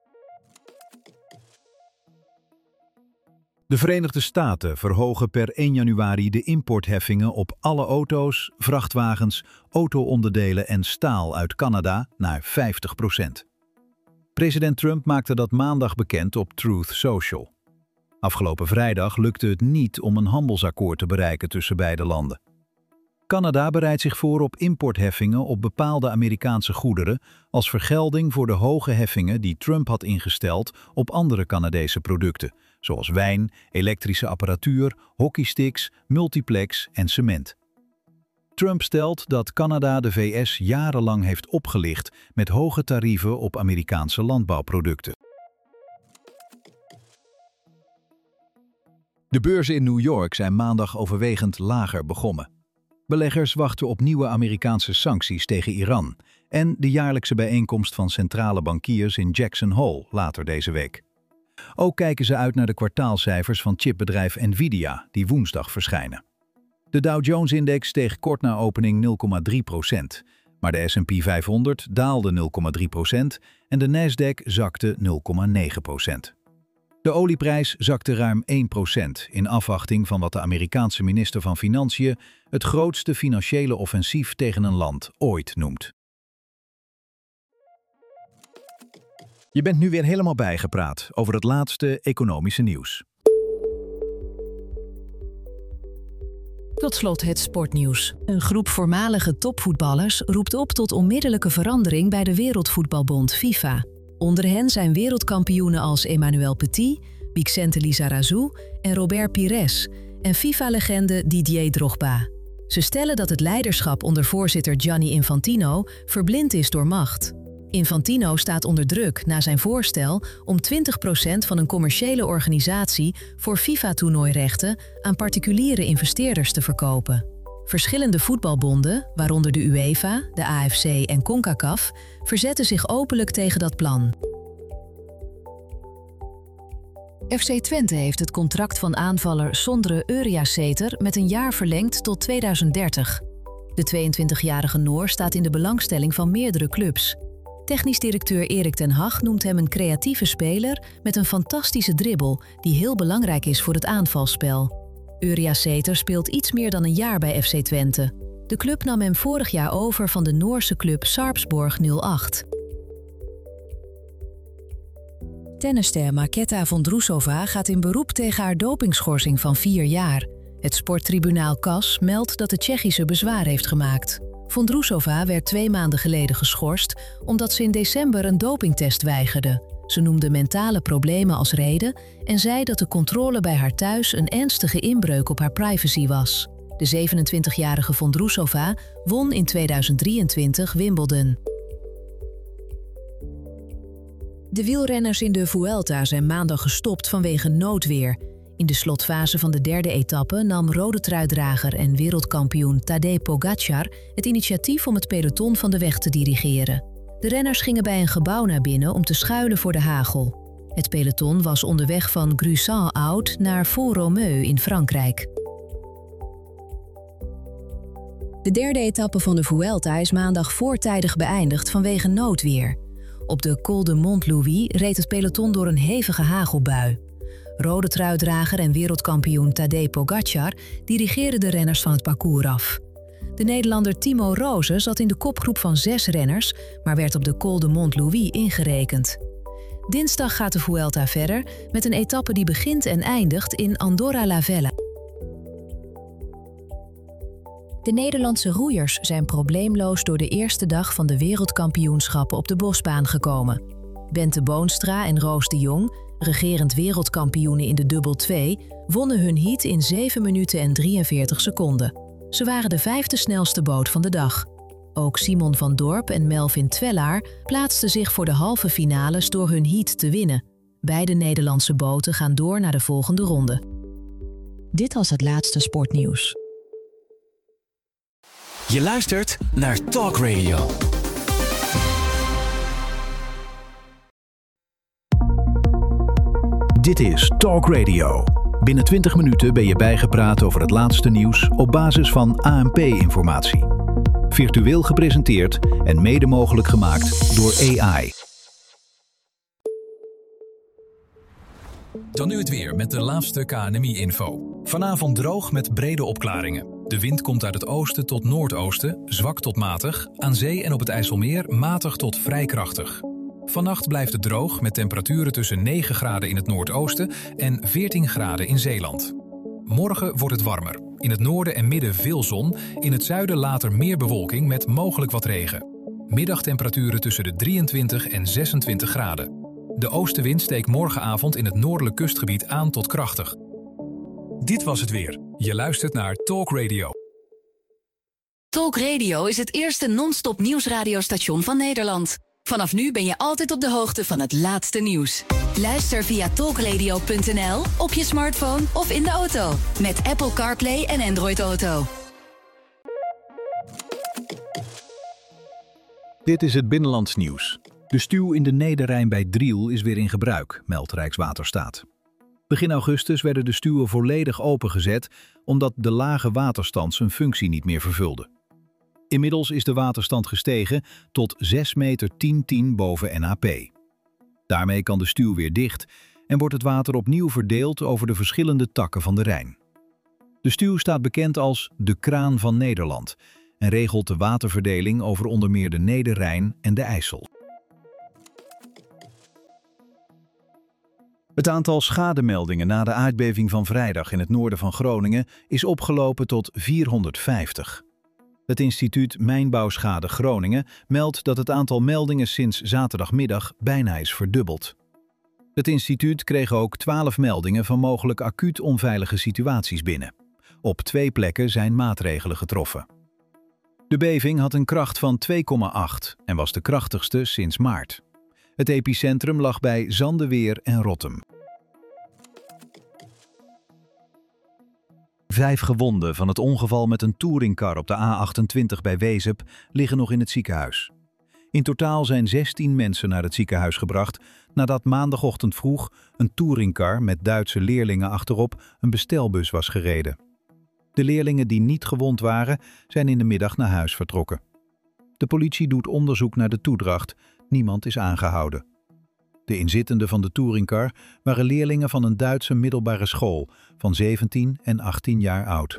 [SPEAKER 1] De Verenigde Staten verhogen per 1 januari de importheffingen op alle auto's, vrachtwagens, auto-onderdelen en staal uit Canada naar 50%. President Trump maakte dat maandag bekend op Truth Social. Afgelopen vrijdag lukte het niet om een handelsakkoord te bereiken tussen beide landen. Canada bereidt zich voor op importheffingen op bepaalde Amerikaanse goederen als vergelding voor de hoge heffingen die Trump had ingesteld op andere Canadese producten, zoals wijn, elektrische apparatuur, hockeysticks, multiplex en cement. Trump stelt dat Canada de VS jarenlang heeft opgelicht met hoge tarieven op Amerikaanse landbouwproducten. De beurzen in New York zijn maandag overwegend lager begonnen. Beleggers wachten op nieuwe Amerikaanse sancties tegen Iran en de jaarlijkse bijeenkomst van centrale bankiers in Jackson Hole later deze week. Ook kijken ze uit naar de kwartaalcijfers van chipbedrijf Nvidia, die woensdag verschijnen. De Dow Jones-index steeg kort na opening 0,3%, Maar de S&P 500 daalde 0,3% en de Nasdaq zakte 0,9%. De olieprijs zakte ruim 1% in afwachting van wat de Amerikaanse minister van Financiën het grootste financiële offensief tegen een land ooit noemt. Je bent nu weer helemaal bijgepraat over het laatste economische nieuws.
[SPEAKER 3] Tot slot het sportnieuws. Een groep voormalige topvoetballers roept op tot onmiddellijke verandering bij de Wereldvoetbalbond FIFA. Onder hen zijn wereldkampioenen als Emmanuel Petit, Vicente Lizarazu en Robert Pires en FIFA-legende Didier Drogba. Ze stellen dat het leiderschap onder voorzitter Gianni Infantino verblind is door macht. Infantino staat onder druk na zijn voorstel om 20% van een commerciële organisatie voor FIFA-toernooirechten aan particuliere investeerders te verkopen. Verschillende voetbalbonden, waaronder de UEFA, de AFC en CONCACAF, verzetten zich openlijk tegen dat plan. FC Twente heeft het contract van aanvaller Sondre Uriasæter met een jaar verlengd tot 2030. De 22-jarige Noor staat in de belangstelling van meerdere clubs. Technisch directeur Erik ten Hag noemt hem een creatieve speler met een fantastische dribbel die heel belangrijk is voor het aanvalsspel. Uriasæter speelt iets meer dan een jaar bij FC Twente. De club nam hem vorig jaar over van de Noorse club Sarpsborg 08. Tennisster Marketa Vondrousova gaat in beroep tegen haar dopingschorsing van 4 jaar. Het sporttribunaal CAS meldt dat de Tsjechische bezwaar heeft gemaakt. Vondrousova werd 2 maanden geleden geschorst omdat ze in december een dopingtest weigerde. Ze noemde mentale problemen als reden en zei dat de controle bij haar thuis een ernstige inbreuk op haar privacy was. De 27-jarige Vondrousova won in 2023 Wimbledon. De wielrenners in de Vuelta zijn maandag gestopt vanwege noodweer. In de slotfase van de 3e etappe nam rode truidrager en wereldkampioen Tadej Pogačar het initiatief om het peloton van de weg te dirigeren. De renners gingen bij een gebouw naar binnen om te schuilen voor de hagel. Het peloton was onderweg van Gruissan-Oud naar Font-Romeu in Frankrijk. De 3e etappe van de Vuelta is maandag voortijdig beëindigd vanwege noodweer. Op de Col de Montlouis reed het peloton door een hevige hagelbui. Rode truidrager en wereldkampioen Tadej Pogačar dirigeerde de renners van het parcours af. De Nederlander Timo Roze zat in de kopgroep van 6 renners, maar werd op de Col de Montlouis ingerekend. Dinsdag gaat de Vuelta verder met een etappe die begint en eindigt in Andorra la Vella. De Nederlandse roeiers zijn probleemloos door de eerste dag van de wereldkampioenschappen op de bosbaan gekomen. Bente Boonstra en Roos de Jong, regerend wereldkampioenen in de dubbel 2, wonnen hun heat in 7 minuten en 43 seconden. Ze waren de 5e snelste boot van de dag. Ook Simon van Dorp en Melvin Twellaar plaatsten zich voor de halve finales door hun heat te winnen. Beide Nederlandse boten gaan door naar de volgende ronde. Dit was het laatste sportnieuws.
[SPEAKER 4] Je luistert naar Talk Radio.
[SPEAKER 1] Dit is Talk Radio. Binnen 20 minuten ben je bijgepraat over het laatste nieuws op basis van ANP-informatie. Virtueel gepresenteerd en mede mogelijk gemaakt door AI.
[SPEAKER 5] Dan nu het weer met de laatste KNMI-info. Vanavond droog met brede opklaringen. De wind komt uit het oosten tot noordoosten, zwak tot matig. Aan zee en op het IJsselmeer matig tot vrij krachtig. Vannacht blijft het droog met temperaturen tussen 9 graden in het noordoosten en 14 graden in Zeeland. Morgen wordt het warmer. In het noorden en midden veel zon, in het zuiden later meer bewolking met mogelijk wat regen. Middagtemperaturen tussen de 23 en 26 graden. De oostenwind steekt morgenavond in het noordelijk kustgebied aan tot krachtig. Dit was het weer. Je luistert naar Talk Radio.
[SPEAKER 2] Talk Radio is het eerste non-stop nieuwsradiostation van Nederland. Vanaf nu ben je altijd op de hoogte van het laatste nieuws. Luister via talkradio.nl, op je smartphone of in de auto. Met Apple CarPlay en Android Auto.
[SPEAKER 1] Dit is het Binnenlands nieuws. De stuw in de Nederrijn bij Driel is weer in gebruik, meldt Rijkswaterstaat. Begin augustus werden de stuwen volledig opengezet omdat de lage waterstand zijn functie niet meer vervulde. Inmiddels is de waterstand gestegen tot 6,10 meter boven NAP. Daarmee kan de stuw weer dicht en wordt het water opnieuw verdeeld over de verschillende takken van de Rijn. De stuw staat bekend als de kraan van Nederland en regelt de waterverdeling over onder meer de Nederrijn en de IJssel. Het aantal schademeldingen na de aardbeving van vrijdag in het noorden van Groningen is opgelopen tot 450. Het instituut Mijnbouwschade Groningen meldt dat het aantal meldingen sinds zaterdagmiddag bijna is verdubbeld. Het instituut kreeg ook 12 meldingen van mogelijk acuut onveilige situaties binnen. Op 2 plekken zijn maatregelen getroffen. De beving had een kracht van 2,8 en was de krachtigste sinds maart. Het epicentrum lag bij Zandeweer en Rottum. 5 gewonden van het ongeval met een touringcar op de A28 bij Wezep liggen nog in het ziekenhuis. In totaal zijn 16 mensen naar het ziekenhuis gebracht nadat maandagochtend vroeg een touringcar met Duitse leerlingen achterop een bestelbus was gereden. De leerlingen die niet gewond waren, zijn in de middag naar huis vertrokken. De politie doet onderzoek naar de toedracht. Niemand is aangehouden. De inzittenden van de touringcar waren leerlingen van een Duitse middelbare school van 17 en 18 jaar oud.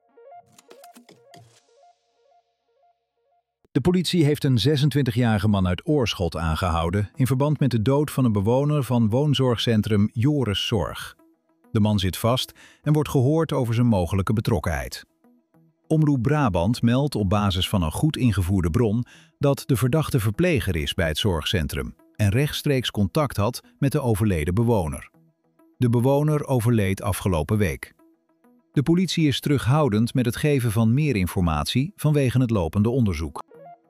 [SPEAKER 1] De politie heeft een 26-jarige man uit Oorschot aangehouden in verband met de dood van een bewoner van woonzorgcentrum Joris Zorg. De man zit vast en wordt gehoord over zijn mogelijke betrokkenheid. Omroep Brabant meldt op basis van een goed ingevoerde bron dat de verdachte verpleger is bij het zorgcentrum en rechtstreeks contact had met de overleden bewoner. De bewoner overleed afgelopen week. De politie is terughoudend met het geven van meer informatie vanwege het lopende onderzoek.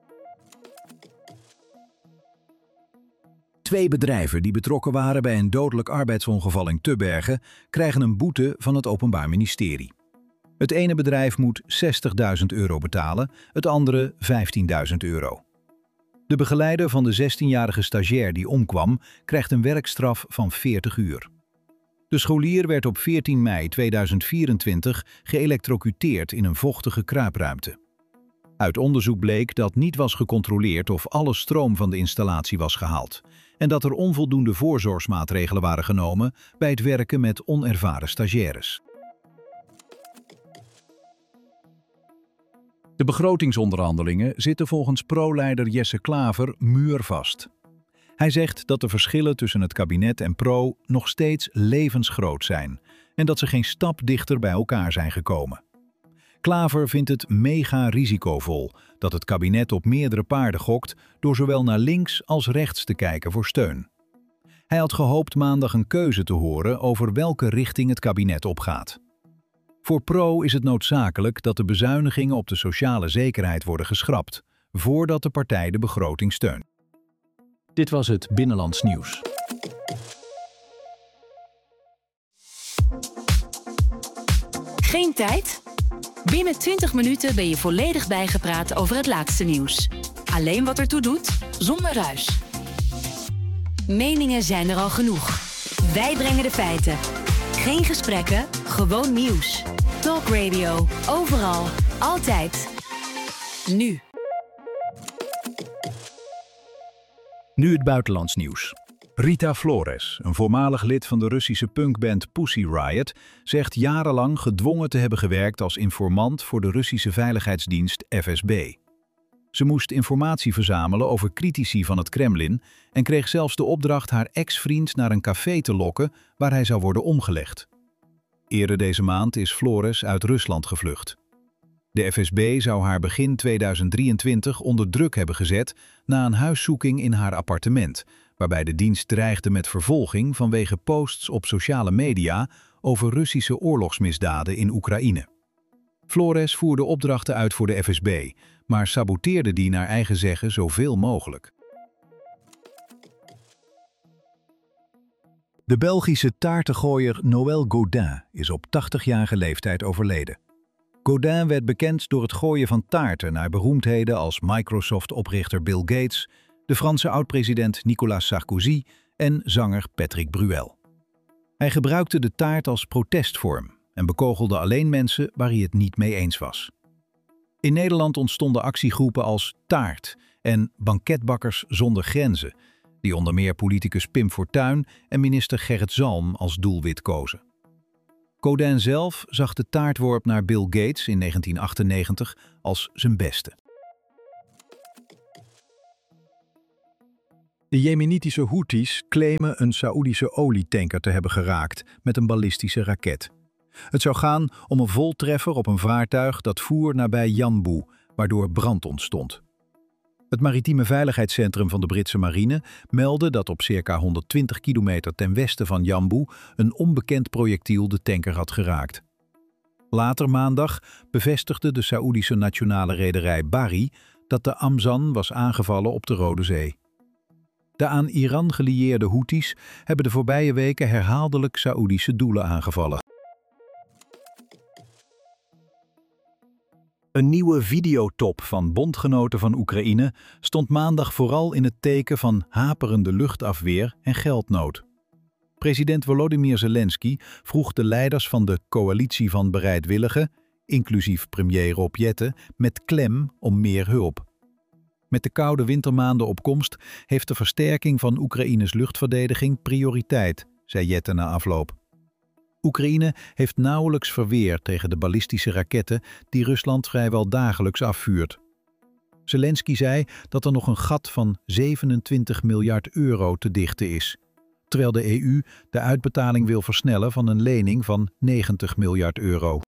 [SPEAKER 1] 2 bedrijven die betrokken waren bij een dodelijk arbeidsongeval in Tubbergen krijgen een boete van het Openbaar Ministerie. Het ene bedrijf moet €60.000 betalen, het andere €15.000. De begeleider van de 16-jarige stagiair die omkwam krijgt een werkstraf van 40 uur. De scholier werd op 14 mei 2024 geëlektrocuteerd in een vochtige kruipruimte. Uit onderzoek bleek dat niet was gecontroleerd of alle stroom van de installatie was gehaald en dat er onvoldoende voorzorgsmaatregelen waren genomen bij het werken met onervaren stagiaires. De begrotingsonderhandelingen zitten volgens pro-leider Jesse Klaver muurvast. Hij zegt dat de verschillen tussen het kabinet en Pro nog steeds levensgroot zijn en dat ze geen stap dichter bij elkaar zijn gekomen. Klaver vindt het mega risicovol dat het kabinet op meerdere paarden gokt door zowel naar links als rechts te kijken voor steun. Hij had gehoopt maandag een keuze te horen over welke richting het kabinet opgaat. Voor Pro is het noodzakelijk dat de bezuinigingen op de sociale zekerheid worden geschrapt, voordat de partij de begroting steunt. Dit was het Binnenlands Nieuws.
[SPEAKER 2] Geen tijd? Binnen 20 minuten ben je volledig bijgepraat over het laatste nieuws. Alleen wat ertoe doet, zonder ruis. Meningen zijn er al genoeg. Wij brengen de feiten. Geen gesprekken, gewoon nieuws. Talk Radio. Overal. Altijd. Nu.
[SPEAKER 1] Nu het buitenlands nieuws. Rita Flores, een voormalig lid van de Russische punkband Pussy Riot, zegt jarenlang gedwongen te hebben gewerkt als informant voor de Russische veiligheidsdienst FSB. Ze moest informatie verzamelen over critici van het Kremlin en kreeg zelfs de opdracht haar ex-vriend naar een café te lokken waar hij zou worden omgelegd. Eerder deze maand is Flores uit Rusland gevlucht. De FSB zou haar begin 2023 onder druk hebben gezet na een huiszoeking in haar appartement, waarbij de dienst dreigde met vervolging vanwege posts op sociale media over Russische oorlogsmisdaden in Oekraïne. Flores voerde opdrachten uit voor de FSB, maar saboteerde die naar eigen zeggen zoveel mogelijk. De Belgische taartengooier Noël Godin is op 80-jarige leeftijd overleden. Godin werd bekend door het gooien van taarten naar beroemdheden als Microsoft-oprichter Bill Gates, de Franse oud-president Nicolas Sarkozy en zanger Patrick Bruel. Hij gebruikte de taart als protestvorm en bekogelde alleen mensen waar hij het niet mee eens was. In Nederland ontstonden actiegroepen als Taart en Banketbakkers zonder Grenzen, die onder meer politicus Pim Fortuyn en minister Gerrit Zalm als doelwit kozen. Codin zelf zag de taartworp naar Bill Gates in 1998 als zijn beste. De Jemenitische Houthis claimen een Saoedische olietanker te hebben geraakt met een ballistische raket. Het zou gaan om een voltreffer op een vaartuig dat voer nabij Yanbu, waardoor brand ontstond. Het Maritieme Veiligheidscentrum van de Britse marine meldde dat op circa 120 kilometer ten westen van Yanbu een onbekend projectiel de tanker had geraakt. Later maandag bevestigde de Saoedische nationale rederij Bahri dat de Amzan was aangevallen op de Rode Zee. De aan Iran gelieerde Houthis hebben de voorbije weken herhaaldelijk Saoedische doelen aangevallen. Een nieuwe videotop van bondgenoten van Oekraïne stond maandag vooral in het teken van haperende luchtafweer en geldnood. President Volodymyr Zelensky vroeg de leiders van de coalitie van bereidwilligen, inclusief premier Rob Jetten, met klem om meer hulp. Met de koude wintermaanden op komst heeft de versterking van Oekraïnes luchtverdediging prioriteit, zei Jetten na afloop. Oekraïne heeft nauwelijks verweer tegen de ballistische raketten die Rusland vrijwel dagelijks afvuurt. Zelensky zei dat er nog een gat van 27 miljard euro te dichten is, terwijl de EU de uitbetaling wil versnellen van een lening van 90 miljard euro.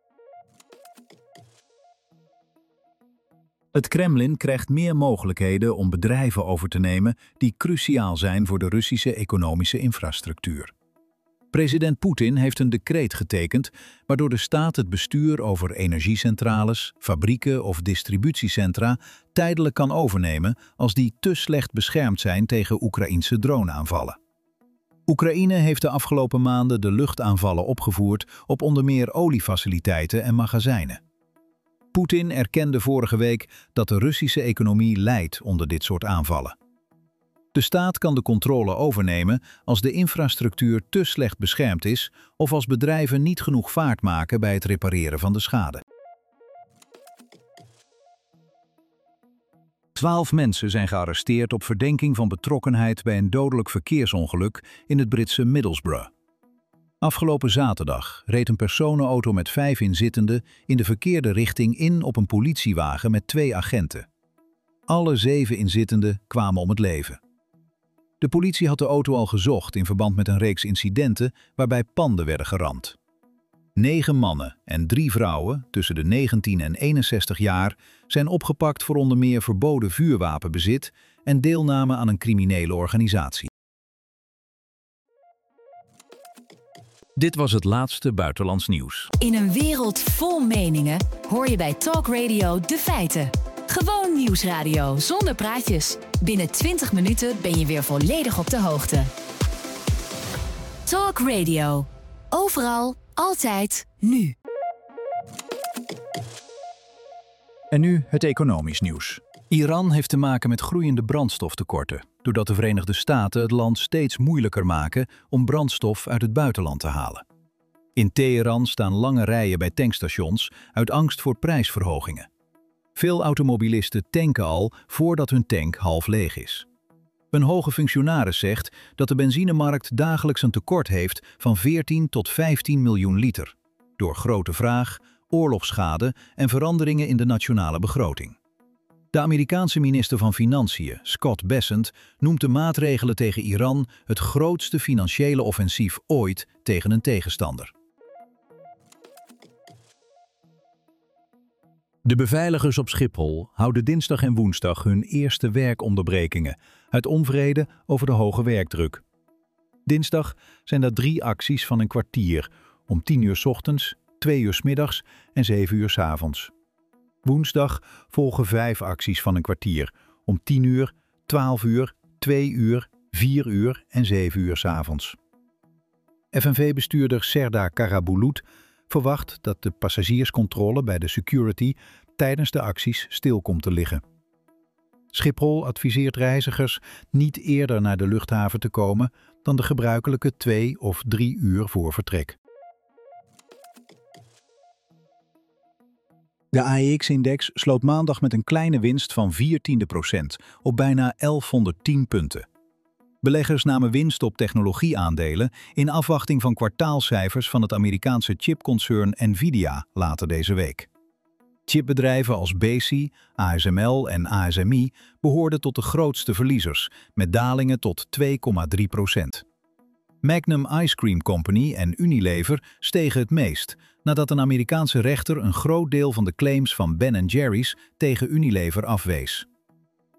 [SPEAKER 1] Het Kremlin krijgt meer mogelijkheden om bedrijven over te nemen die cruciaal zijn voor de Russische economische infrastructuur. President Poetin heeft een decreet getekend waardoor de staat het bestuur over energiecentrales, fabrieken of distributiecentra tijdelijk kan overnemen als die te slecht beschermd zijn tegen Oekraïnse droneaanvallen. Oekraïne heeft de afgelopen maanden de luchtaanvallen opgevoerd op onder meer oliefaciliteiten en magazijnen. Poetin erkende vorige week dat de Russische economie lijdt onder dit soort aanvallen. De staat kan de controle overnemen als de infrastructuur te slecht beschermd is of als bedrijven niet genoeg vaart maken bij het repareren van de schade. 12 mensen zijn gearresteerd op verdenking van betrokkenheid bij een dodelijk verkeersongeluk in het Britse Middlesbrough. Afgelopen zaterdag reed een personenauto met 5 inzittenden in de verkeerde richting in op een politiewagen met 2 agenten. Alle 7 inzittenden kwamen om het leven. De politie had de auto al gezocht in verband met een reeks incidenten waarbij panden werden geramd. 9 mannen en 3 vrouwen tussen de 19 en 61 jaar zijn opgepakt voor onder meer verboden vuurwapenbezit en deelname aan een criminele organisatie. Dit was het laatste buitenlands nieuws.
[SPEAKER 2] In een wereld vol meningen hoor je bij Talk Radio de feiten. Gewoon nieuwsradio zonder praatjes. Binnen 20 minuten ben je weer volledig op de hoogte. Talk Radio. Overal, altijd, nu.
[SPEAKER 1] En nu het economisch nieuws. Iran heeft te maken met groeiende brandstoftekorten, doordat de Verenigde Staten het land steeds moeilijker maken om brandstof uit het buitenland te halen. In Teheran staan lange rijen bij tankstations uit angst voor prijsverhogingen. Veel automobilisten tanken al voordat hun tank half leeg is. Een hoge functionaris zegt dat de benzinemarkt dagelijks een tekort heeft van 14 tot 15 miljoen liter, door grote vraag, oorlogsschade en veranderingen in de nationale begroting. De Amerikaanse minister van Financiën, Scott Bessent, noemt de maatregelen tegen Iran het grootste financiële offensief ooit tegen een tegenstander. De beveiligers op Schiphol houden dinsdag en woensdag hun eerste werkonderbrekingen uit onvrede over de hoge werkdruk. Dinsdag zijn er 3 acties van een kwartier, om 10 uur 's ochtends, 2 uur 's middags en 7 uur 's avonds. Woensdag volgen 5 acties van een kwartier, om 10 uur, 12 uur, 2 uur, 4 uur en 7 uur 's avonds. FNV-bestuurder Serdar Karabulut verwacht dat de passagierscontrole bij de security tijdens de acties stil komt te liggen. Schiphol adviseert reizigers niet eerder naar de luchthaven te komen dan de gebruikelijke 2 of 3 uur voor vertrek. De AEX-index sloot maandag met een kleine winst van 0,4% op bijna 1110 punten. Beleggers namen winst op technologieaandelen in afwachting van kwartaalcijfers van het Amerikaanse chipconcern Nvidia later deze week. Chipbedrijven als Besi, ASML en ASMI behoorden tot de grootste verliezers, met dalingen tot 2,3%. Magnum Ice Cream Company en Unilever stegen het meest, nadat een Amerikaanse rechter een groot deel van de claims van Ben & Jerry's tegen Unilever afwees.